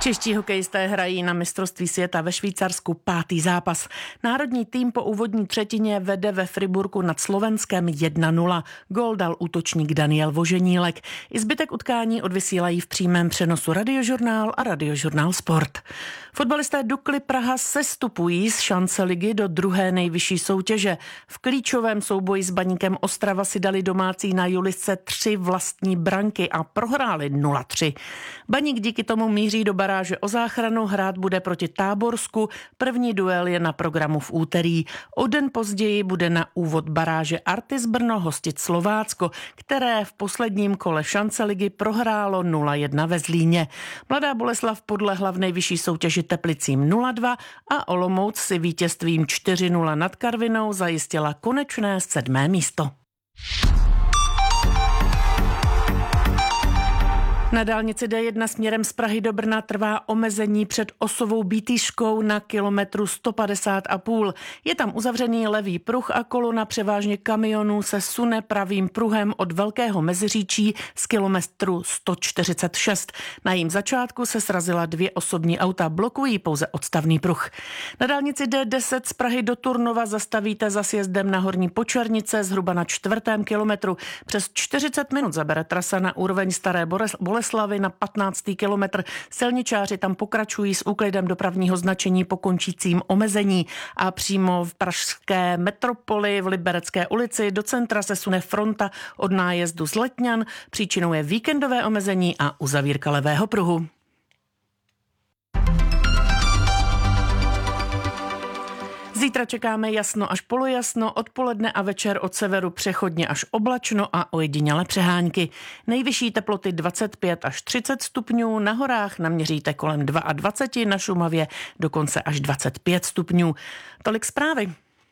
[SPEAKER 9] Čeští hokejisté hrají na mistrovství světa ve Švýcarsku 5. zápas. Národní tým po úvodní třetině vede ve Friburgu nad Slovenskem 1-0. Gól dal útočník Daniel Voženílek. I zbytek utkání odvysílají v přímém přenosu Radiožurnál a Radiožurnál Sport. Fotbalisté Dukly Praha sestupují z šance ligy do druhé nejvyšší soutěže. V klíčovém souboji s Baníkem Ostrava si dali domácí na Julisce 3 vlastní branky a prohráli 0-3. Baník díky tomu míří do baráže o záchranu, hrát bude proti Táborsku. První duel je na programu v úterý. O den později bude na úvod baráže Artis Brno hostit Slovácko, které v posledním kole šance ligy prohrálo 0-1 ve Zlíně. Mladá Boleslav podlehla v nejvyšší soutěži Teplicím 0-2 a Olomouc si vítězstvím 4-0 nad Karvinou zajistila konečné 7. místo. Na dálnici D1 směrem z Prahy do Brna trvá omezení před osovou Bítýškou na kilometru 150,5. Je tam uzavřený levý pruh a kolona převážně kamionů se sune pravým pruhem od Velkého Meziříčí z kilometru 146. Na jím začátku se srazila 2 osobní auta, blokují pouze odstavný pruh. Na dálnici D10 z Prahy do Turnova zastavíte za sjezdem na Horní Počernice zhruba na 4. kilometru. Přes 40 minut zabere trasa na úroveň Staré Boleslavy na 15. kilometr. Silničáři tam pokračují s úklidem dopravního značení po končícím omezení a přímo v pražské metropoli v Liberecké ulici do centra se sune fronta od nájezdu z Letňan. Příčinou je víkendové omezení a uzavírka levého pruhu. Zítra čekáme jasno až polojasno, odpoledne a večer od severu přechodně až oblačno a ojediněle přehánky. Nejvyšší teploty 25 až 30 stupňů, na horách naměříte kolem 22, na Šumavě dokonce až 25 stupňů. Tolik zprávy.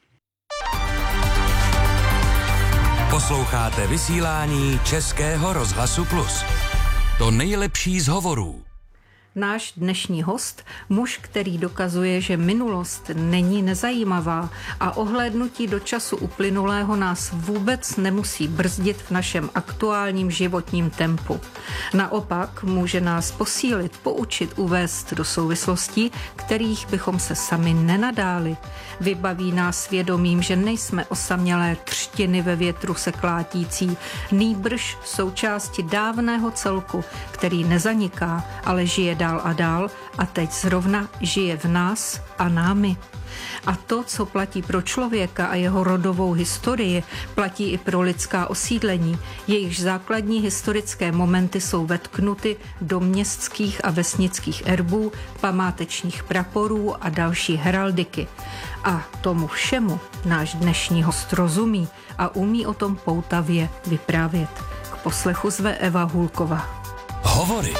[SPEAKER 3] Posloucháte vysílání Českého rozhlasu Plus. To nejlepší z hovorů.
[SPEAKER 12] Náš dnešní host, muž, který dokazuje, že minulost není nezajímavá a ohlédnutí do času uplynulého nás vůbec nemusí brzdit v našem aktuálním životním tempu. Naopak může nás posílit, poučit, uvést do souvislostí, kterých bychom se sami nenadáli. Vybaví nás svědomím, že nejsme osamělé třtiny ve větru se klátící, nýbrž součásti dávného celku, který nezaniká, ale žije dál a dál a teď zrovna žije v nás a námi. A to, co platí pro člověka a jeho rodovou historii, platí i pro lidská osídlení. Jejichž základní historické momenty jsou vetknuty do městských a vesnických erbů, památečních praporů a další heraldiky. A tomu všemu náš dnešní host rozumí a umí o tom poutavě vyprávět. K poslechu zve Eva Hulková.
[SPEAKER 3] Hovory.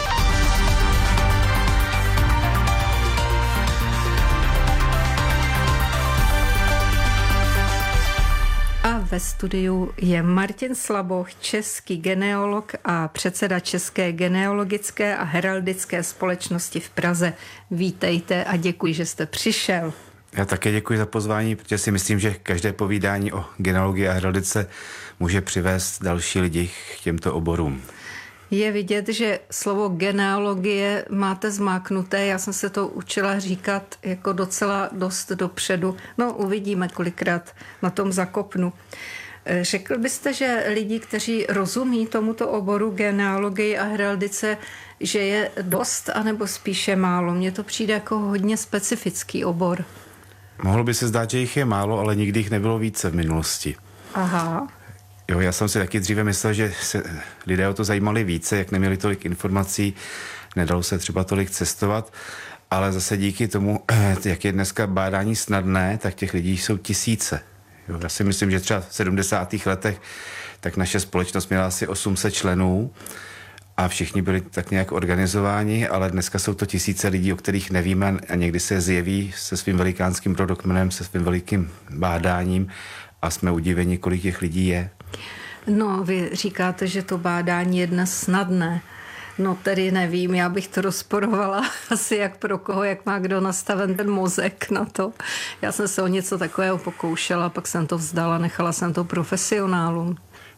[SPEAKER 12] Ve studiu je Martin Slaboch, český genealog a předseda České genealogické a heraldické společnosti v Praze. Vítejte a děkuji, že jste přišel.
[SPEAKER 13] Já také děkuji za pozvání, protože si myslím, že každé povídání o genealogii a heraldice může přivést další lidi k těmto oborům.
[SPEAKER 12] Je vidět, že slovo genealogie máte zmáknuté. Já jsem se to učila říkat jako docela dost dopředu. No, uvidíme, kolikrát na tom zakopnu. Řekl byste, že lidi, kteří rozumí tomuto oboru genealogii a heraldice, že je dost, anebo spíše málo? Mně to přijde jako hodně specifický obor.
[SPEAKER 13] Mohlo by se zdát, že jich je málo, ale nikdy jich nebylo více v minulosti.
[SPEAKER 12] Aha.
[SPEAKER 13] Jo, já jsem si taky dříve myslel, že se lidé o to zajímali více, jak neměli tolik informací, nedalo se třeba tolik cestovat, ale zase díky tomu, jak je dneska bádání snadné, tak těch lidí jsou tisíce. Jo, já si myslím, že třeba v 70. letech tak naše společnost měla asi 800 členů a všichni byli tak nějak organizováni, ale dneska jsou to tisíce lidí, o kterých nevíme a někdy se zjeví se svým velikánským rodokmenem, se svým velikým bádáním a jsme udiveni, kolik těch lidí je.
[SPEAKER 12] No, vy říkáte, že to bádání je dnes snadné. No tedy nevím, já bych to rozporovala asi jak pro koho, jak má kdo nastaven ten mozek na to. Já jsem se o něco takového pokoušela, pak jsem to vzdala, nechala jsem to profesionálům.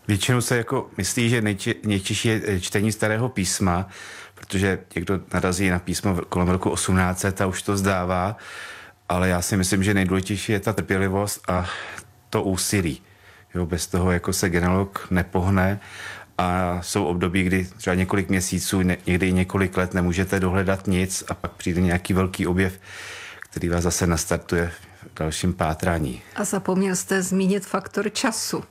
[SPEAKER 13] Většinou se jako myslí, že nejtěžší je čtení starého písma, protože někdo narazí na písmo kolem roku 1800 a už to zdává, ale já si myslím, že nejdůležitější je ta trpělivost a to úsilí. Jo, bez toho jako se genealog nepohne a jsou období, kdy třeba několik měsíců, někdy i několik let nemůžete dohledat nic a pak přijde nějaký velký objev, který vás zase nastartuje v dalším pátrání.
[SPEAKER 12] A zapomněl jste zmínit faktor času.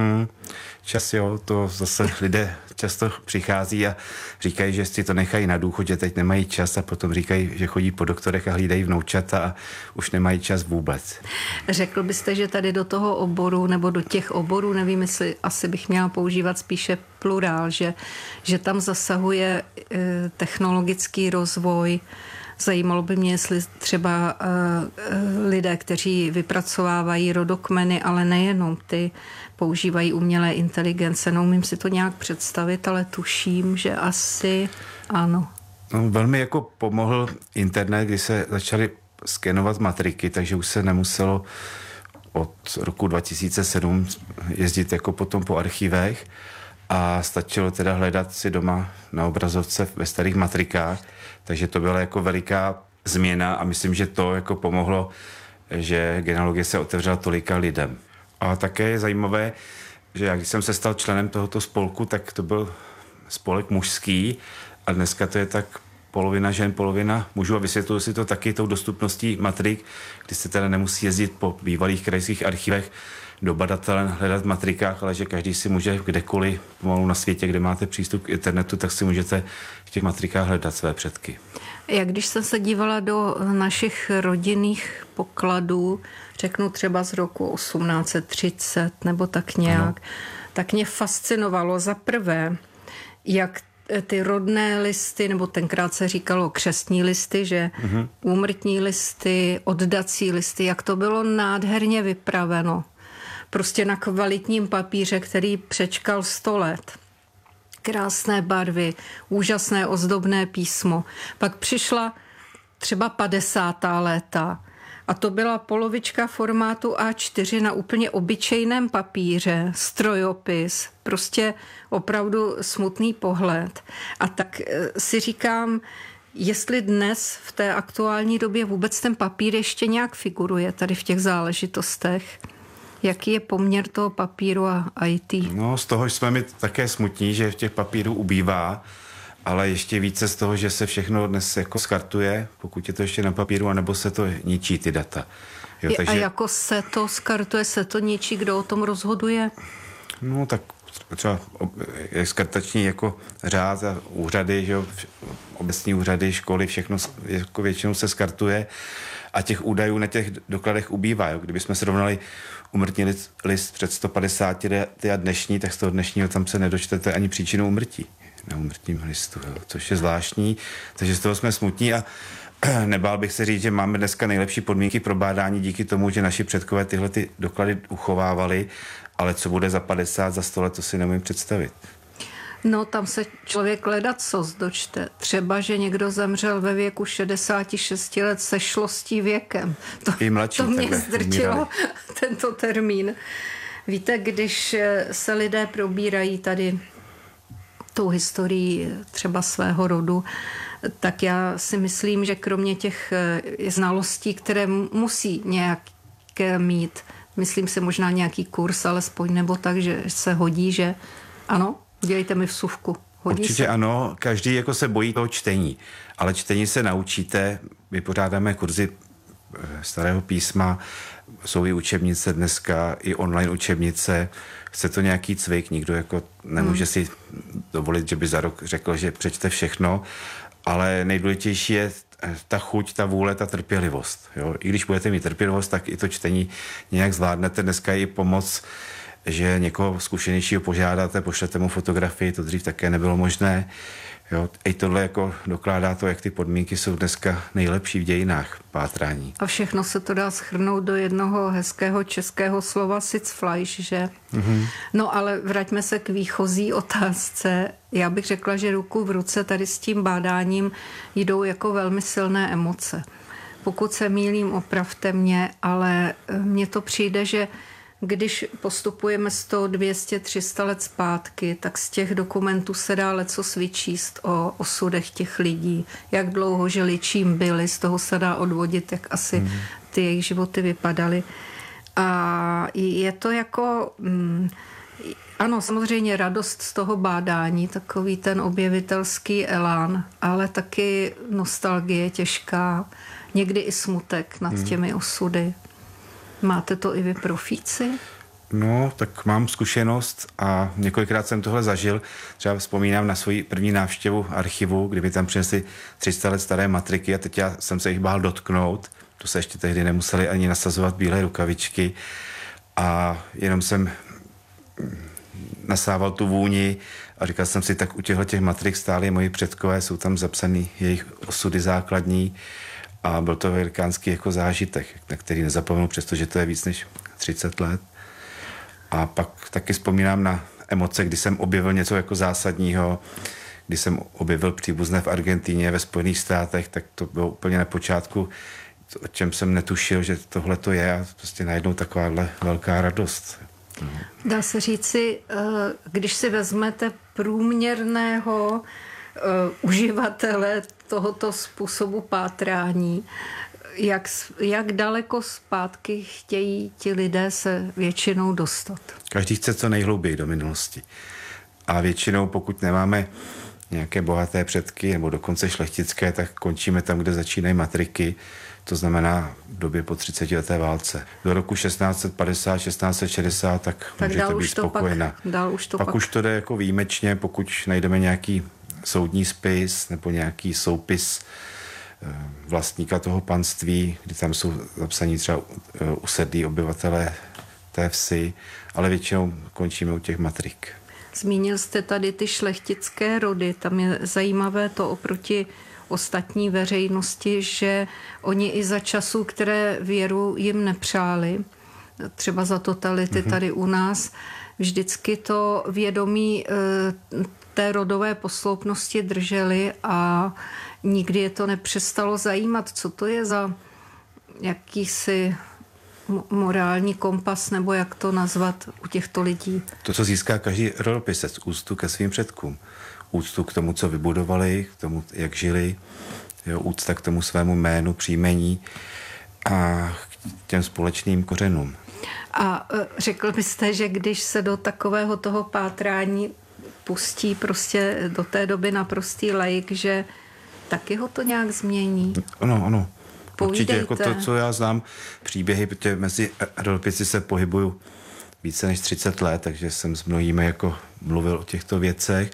[SPEAKER 13] Čas, jo, to zase lidé často přichází a říkají, že si to nechají na důchod, že teď nemají čas a potom říkají, že chodí po doktorech a hlídají vnoučata a už nemají čas vůbec.
[SPEAKER 12] Řekl byste, že tady do toho oboru nebo do těch oborů, nevím, jestli asi bych měla používat spíše plurál, že tam zasahuje technologický rozvoj. Zajímalo by mě, jestli třeba lidé, kteří vypracovávají rodokmeny, ale nejenom ty, používají umělé inteligence. Neumím si to nějak představit, ale tuším, že asi ano.
[SPEAKER 13] No, velmi jako pomohl internet, kdy se začaly skenovat matriky, takže už se nemuselo od roku 2007 jezdit jako potom po archivech a stačilo teda hledat si doma na obrazovce ve starých matrikách, takže to byla jako veliká změna a myslím, že to jako pomohlo, že genealogie se otevřela tolika lidem. A také je zajímavé, že jak jsem se stal členem tohoto spolku, tak to byl spolek mužský a dneska to je tak polovina žen, polovina mužů a vysvětluji si to taky tou dostupností matrik, kdy se teda nemusí jezdit po bývalých krajských archivech do badatelen hledat v matrikách, ale že každý si může kdekoliv pomalu na světě, kde máte přístup k internetu, tak si můžete v těch matrikách hledat své předky.
[SPEAKER 12] Jak když jsem se dívala do našich rodinných pokladů, řeknu třeba z roku 1830 nebo tak nějak, tak mě fascinovalo za prvé, jak ty rodné listy, nebo tenkrát se říkalo křestní listy, že úmrtní listy, oddací listy, jak to bylo nádherně vypraveno. Prostě na kvalitním papíře, který přečkal 100 let. Krásné barvy, úžasné ozdobné písmo. Pak přišla třeba 50. léta a to byla polovička formátu A4 na úplně obyčejném papíře, strojopis, prostě opravdu smutný pohled. A tak si říkám, jestli dnes v té aktuální době vůbec ten papír ještě nějak figuruje tady v těch záležitostech. Jaký je poměr toho papíru a IT?
[SPEAKER 13] No, z toho jsme mi také smutní, že v těch papírů ubývá, ale ještě více z toho, že se všechno dnes jako skartuje, pokud je to ještě na papíru, anebo se to ničí ty data. Jo, takže... A
[SPEAKER 12] jako se to skartuje, se to ničí, kdo o tom rozhoduje?
[SPEAKER 13] No tak třeba je skartační jako řád a úřady, že jo, obecní úřady, školy, všechno jako většinou se skartuje a těch údajů na těch dokladech ubývá. Jo. Kdybychom srovnali úmrtní list před 150 lety a dnešní, tak z toho dnešního tam se nedočtete ani příčinu úmrtí na úmrtním listu, jo, což je zvláštní, takže z toho jsme smutní a nebál bych se říct, že máme dneska nejlepší podmínky pro bádání díky tomu, že naši předkové tyhle ty doklady uchovávali, ale co bude za 50, za 100 let, to si nemůžu představit.
[SPEAKER 12] No, tam se člověk ledacos dočte. Třeba, že někdo zemřel ve věku 66 let se šlostí věkem. To mě zdrčilo, tento termín. Víte, když se lidé probírají tady tou historií třeba svého rodu, tak já si myslím, že kromě těch znalostí, které musí nějaké mít, myslím si možná nějaký kurz, alespoň nebo tak, že se hodí, že ano, dělejte mi vsuvku. Hodí
[SPEAKER 13] Určitě
[SPEAKER 12] se?
[SPEAKER 13] ano, každý jako se bojí toho čtení, ale čtení se naučíte, vypořádáme kurzy starého písma, jsou i učebnice dneska, i online učebnice, chce to nějaký cvik, nikdo jako nemůže si dovolit, že by za rok řekl, že přečte všechno, ale nejdůležitější je ta chuť, ta vůle, ta trpělivost. Jo? I když budete mít trpělivost, tak i to čtení nějak zvládnete. Dneska je i pomoc, že někoho zkušenějšího požádáte, pošlete mu fotografii, to dřív také nebylo možné. Jo? I tohle jako dokládá to, jak ty podmínky jsou dneska nejlepší v dějinách pátrání.
[SPEAKER 12] A všechno se to dá shrnout do jednoho hezkého českého slova Sitzfleisch, že?
[SPEAKER 13] Mm-hmm.
[SPEAKER 12] No ale vraťme se k výchozí otázce. Já bych řekla, že ruku v ruce tady s tím bádáním jdou jako velmi silné emoce. Pokud se mýlím, opravte mě, ale mně to přijde, že když postupujeme 100, 200, 300 let zpátky, tak z těch dokumentů se dá lecos vyčíst o osudech těch lidí, jak dlouho žili, čím byli, z toho se dá odvodit, jak asi ty jejich životy vypadaly. A je to jako... Ano, samozřejmě radost z toho bádání, takový ten objevitelský elán, ale taky nostalgie těžká, někdy i smutek nad těmi osudy. Máte to i vy, profíci?
[SPEAKER 13] No, tak mám zkušenost a několikrát jsem tohle zažil. Třeba vzpomínám na svoji první návštěvu archivu, kdy mi tam přinesli 300 let staré matriky a teď já jsem se jich bál dotknout. To se ještě tehdy nemuseli ani nasazovat bílé rukavičky a jenom jsem nasával tu vůni a říkal jsem si, tak u těch matrik stáli moji předkové, jsou tam zapsaný jejich osudy základní a byl to velikánský jako zážitek, na který nezapomenu, přestože to je víc než 30 let. A pak taky vzpomínám na emoce, kdy jsem objevil něco jako zásadního, kdy jsem objevil příbuzné v Argentíně, ve Spojených státech, tak to bylo úplně na počátku, o čem jsem netušil, že tohle to je a prostě najednou takováhle velká radost.
[SPEAKER 12] Dá se říci, když si vezmete průměrného uživatele tohoto způsobu pátrání, jak daleko zpátky chtějí ti lidé se většinou dostat?
[SPEAKER 13] Každý chce co nejhlouběji do minulosti. A většinou, pokud nemáme nějaké bohaté předky nebo dokonce šlechtické, tak končíme tam, kde začínají matriky, to znamená v době po 30leté válce. Do roku 1650, 1660, tak můžete být spokojená. Pak už to jde jako výjimečně, pokud najdeme nějaký soudní spis nebo nějaký soupis vlastníka toho panství, kdy tam jsou zapsaní třeba usedlí obyvatelé té vsi, ale většinou končíme u těch matrik.
[SPEAKER 12] Zmínil jste tady ty šlechtické rody, tam je zajímavé to oproti ostatní veřejnosti, že oni i za časů, které věru jim nepřáli, třeba za totality tady u nás, vždycky to vědomí té rodové posloupnosti drželi a nikdy je to nepřestalo zajímat, co to je za jakýsi morální kompas, nebo jak to nazvat u těchto lidí.
[SPEAKER 13] To, co získá každý rodopisec, úctu ke svým předkům. Úctu k tomu, co vybudovali, k tomu, jak žili, jo, úcta k tomu svému jménu, příjmení a k těm společným kořenům.
[SPEAKER 12] A řekl byste, že když se do takového toho pátrání pustí prostě do té doby naprostý laik, že taky ho to nějak změní?
[SPEAKER 13] Ano. Určitě jako to, co já znám příběhy, protože mezi rodopisci se pohybuju více než 30 let, takže jsem s mnohými jako mluvil o těchto věcech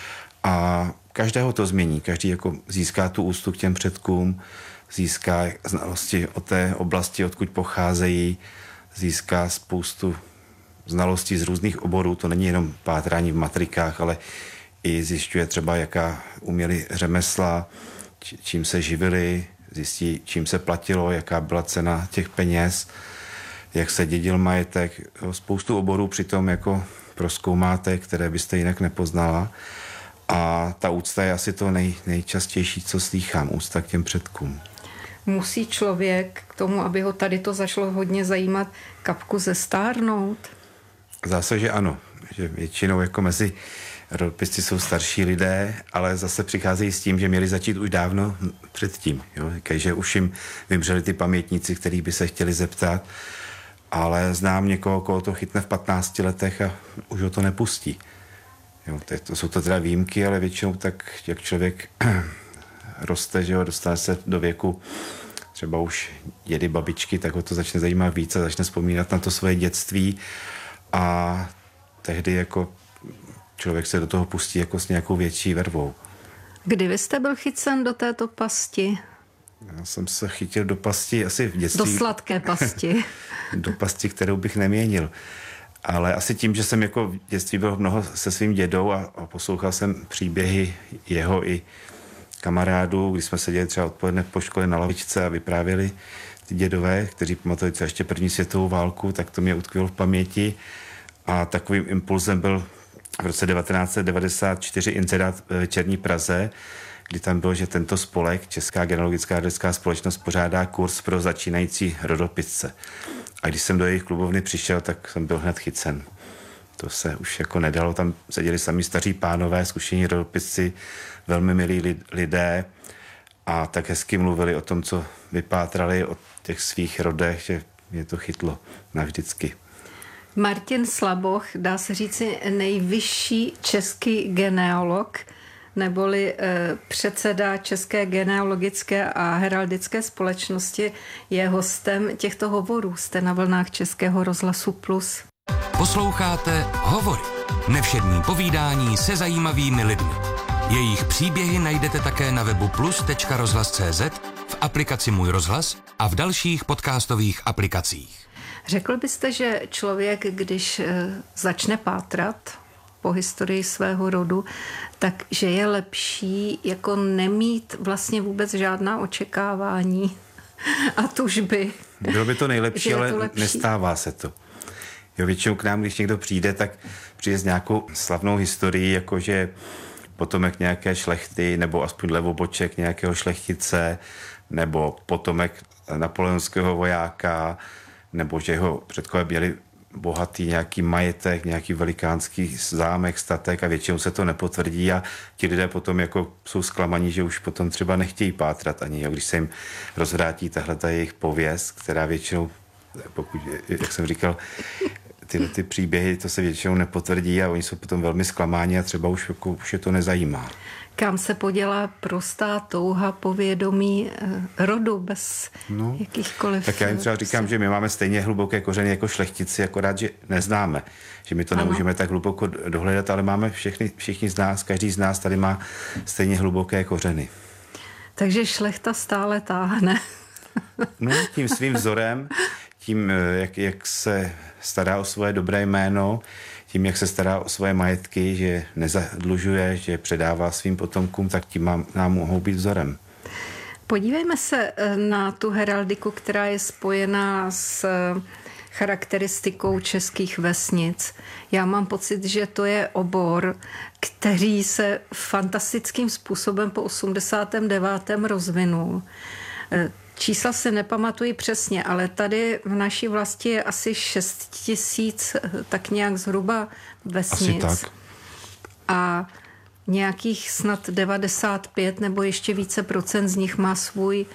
[SPEAKER 13] a každého to změní. Každý jako získá tu úctu k těm předkům, získá znalosti o té oblasti, odkud pocházejí, získá spoustu znalostí z různých oborů. To není jenom pátrání v matrikách, ale i zjišťuje třeba, jaká uměli řemesla, čím se živili, zjistí, čím se platilo, jaká byla cena těch peněz, jak se dědil majetek. Spoustu oborů přitom jako prozkoumáte, které byste jinak nepoznala. A ta úcta je asi to nejčastější, co slýchám, úcta k těm předkům.
[SPEAKER 12] Musí člověk k tomu, aby ho tady to zašlo hodně zajímat, kapku zestárnout?
[SPEAKER 13] Zase, že ano. Že většinou jako mezi rodopisci jsou starší lidé, ale zase přicházejí s tím, že měli začít už dávno předtím. Říkají, že už jim vymřeli ty pamětníci, kterých by se chtěli zeptat, ale znám někoho, koho to chytne v 15 letech a už ho to nepustí. To jsou to teda výjimky, ale většinou tak, jak člověk roste, že dostane se do věku třeba už dědy, babičky, tak ho to začne zajímat víc a začne vzpomínat na to svoje dětství a tehdy jako člověk se do toho pustí jako s nějakou větší vervou.
[SPEAKER 12] Kdy vy jste byl chycen do této pasti?
[SPEAKER 13] Já jsem se chytil do pasti asi v dětství.
[SPEAKER 12] Do sladké pasti.
[SPEAKER 13] Do pasti, kterou bych neměnil. Ale asi tím, že jsem jako v dětství byl mnoho se svým dědou a poslouchal jsem příběhy jeho i kamarádů, když jsme seděli třeba odpoledne po škole na lavičce a vyprávěli ty dědové, kteří pamatují třeba ještě první světovou válku, tak to mě utkvělo v paměti a takovým impulzem byl v roce 1994 inzerát ve Večerní Praze, kdy tam bylo, že tento spolek, Česká genealogická rodická společnost, pořádá kurz pro začínající rodopisce. A když jsem do jejich klubovny přišel, tak jsem byl hned chycen. To se už jako nedalo, tam seděli sami staří pánové, zkušení rodopisci, velmi milí lidé a tak hezky mluvili o tom, co vypátrali o těch svých rodech, že mě to chytlo navždycky.
[SPEAKER 12] Martin Slaboch, dá se říci nejvyšší český genealog, neboli předseda České genealogické a heraldické společnosti, je hostem těchto hovorů. Jste na vlnách Českého rozhlasu Plus.
[SPEAKER 3] Posloucháte Hovory. Nevšední povídání se zajímavými lidmi. Jejich příběhy najdete také na webu plus.rozhlas.cz, v aplikaci Můj rozhlas a v dalších podcastových aplikacích.
[SPEAKER 12] Řekl byste, že člověk, když začne pátrat po historii svého rodu, tak že je lepší jako nemít vlastně vůbec žádná očekávání a tužby?
[SPEAKER 13] Bylo by to nejlepší, ale
[SPEAKER 12] lepší.
[SPEAKER 13] Nestává se to. Jo, většinou k nám, když někdo přijde, tak přijde s nějakou slavnou historií, jakože potomek nějaké šlechty, nebo aspoň levoboček nějakého šlechtice, nebo potomek napoleonského vojáka, nebo že jeho předkové měli bohatý nějaký majetek, nějaký velikánský zámek, statek a většinou se to nepotvrdí a ti lidé potom jako jsou zklamaní, že už potom třeba nechtějí pátrat ani, jo, když se jim rozvrátí tahle ta jejich pověst, která většinou, pokud, jak jsem říkal, ty příběhy, to se většinou nepotvrdí a oni jsou potom velmi zklamáni a třeba už je to nezajímá.
[SPEAKER 12] Kam se podělá prostá touha po vědomí rodu bez jakýchkoliv...
[SPEAKER 13] Tak já jim třeba říkám, že my máme stejně hluboké kořeny jako šlechtici, akorát, že neznáme. Že my to nemůžeme tak hluboko dohledat, ale máme všichni z nás, každý z nás tady má stejně hluboké kořeny.
[SPEAKER 12] Takže šlechta stále táhne.
[SPEAKER 13] No, tím svým vzorem, tím, jak se stará o svoje dobré jméno, tím, jak se stará o svoje majetky, že nezadlužuje, že předává svým potomkům, tak tím nám mohou být vzorem.
[SPEAKER 12] Podívejme se na tu heraldiku, která je spojená s charakteristikou českých vesnic. Já mám pocit, že to je obor, který se fantastickým způsobem po 89. rozvinul. Čísla si nepamatuji přesně, ale tady v naší vlasti je asi 6 000, tak nějak zhruba vesnic.
[SPEAKER 13] Asi tak.
[SPEAKER 12] A nějakých snad 95 nebo ještě více procent z nich má svůj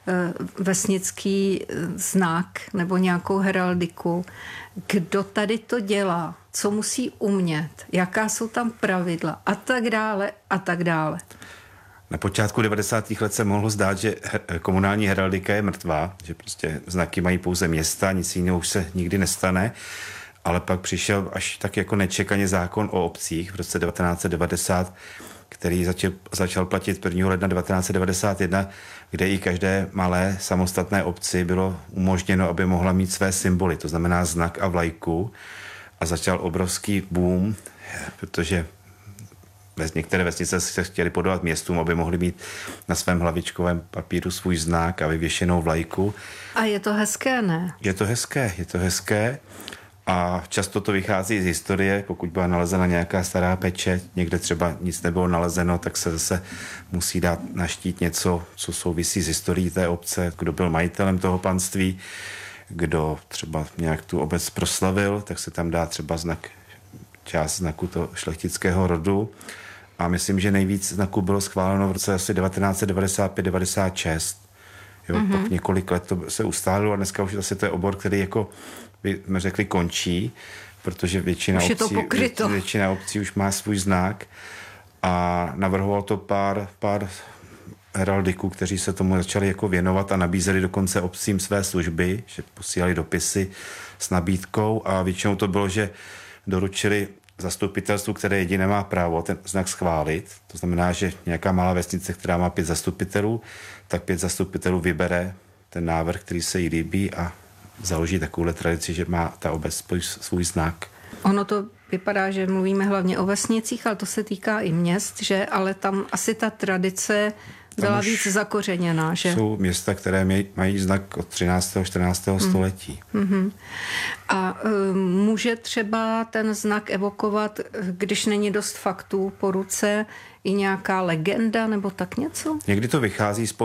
[SPEAKER 12] vesnický znak nebo nějakou heraldiku. Kdo tady to dělá? Co musí umět? Jaká jsou tam pravidla? A tak dále, a tak dále.
[SPEAKER 13] Na počátku 90. let se mohlo zdát, že komunální heraldika je mrtvá, že prostě znaky mají pouze města, nic jiného už se nikdy nestane, ale pak přišel až tak jako nečekaně zákon o obcích v roce 1990, který začal platit 1. ledna 1991, kde i každé malé samostatné obci bylo umožněno, aby mohla mít své symboly, to znamená znak a vlajku, a začal obrovský boom, protože některé vesnice se chtěly podovat městům, aby mohli mít na svém hlavičkovém papíru svůj znak a vyvěšenou vlajku.
[SPEAKER 12] A je to hezké, ne?
[SPEAKER 13] Je to hezké a často to vychází z historie, pokud byla nalezena nějaká stará pečeť, někde třeba nic nebylo nalezeno, tak se zase musí dát na štít něco, co souvisí s historií té obce, kdo byl majitelem toho panství, kdo třeba nějak tu obec proslavil, tak se tam dá třeba část znaku toho šlechtického rodu. A myslím, že nejvíc znaků bylo schváleno v roce asi 1995-96. Jo, pak několik let to se ustálilo a dneska už zase to je obor, který jako jsme řekli končí, protože většina obcí už má svůj znak a navrhoval to pár heraldiků, kteří se tomu začali jako věnovat a nabízeli dokonce obcím své služby, že posílali dopisy s nabídkou a většinou to bylo, že doručili zastupitelstvu, které jediné má právo ten znak schválit. To znamená, že nějaká malá vesnice, která má 5 zastupitelů, tak 5 zastupitelů vybere ten návrh, který se jí líbí a založí takovou tradici, že má ta obec svůj znak.
[SPEAKER 12] Ono to vypadá, že mluvíme hlavně o vesnicích, ale to se týká i měst, že ale tam asi ta tradice Byla víc zakořeněná, že?
[SPEAKER 13] Jsou města, které mají znak od 13. 14. století.
[SPEAKER 12] A může třeba ten znak evokovat, když není dost faktů po ruce, i nějaká legenda nebo tak něco?
[SPEAKER 13] Někdy to vychází z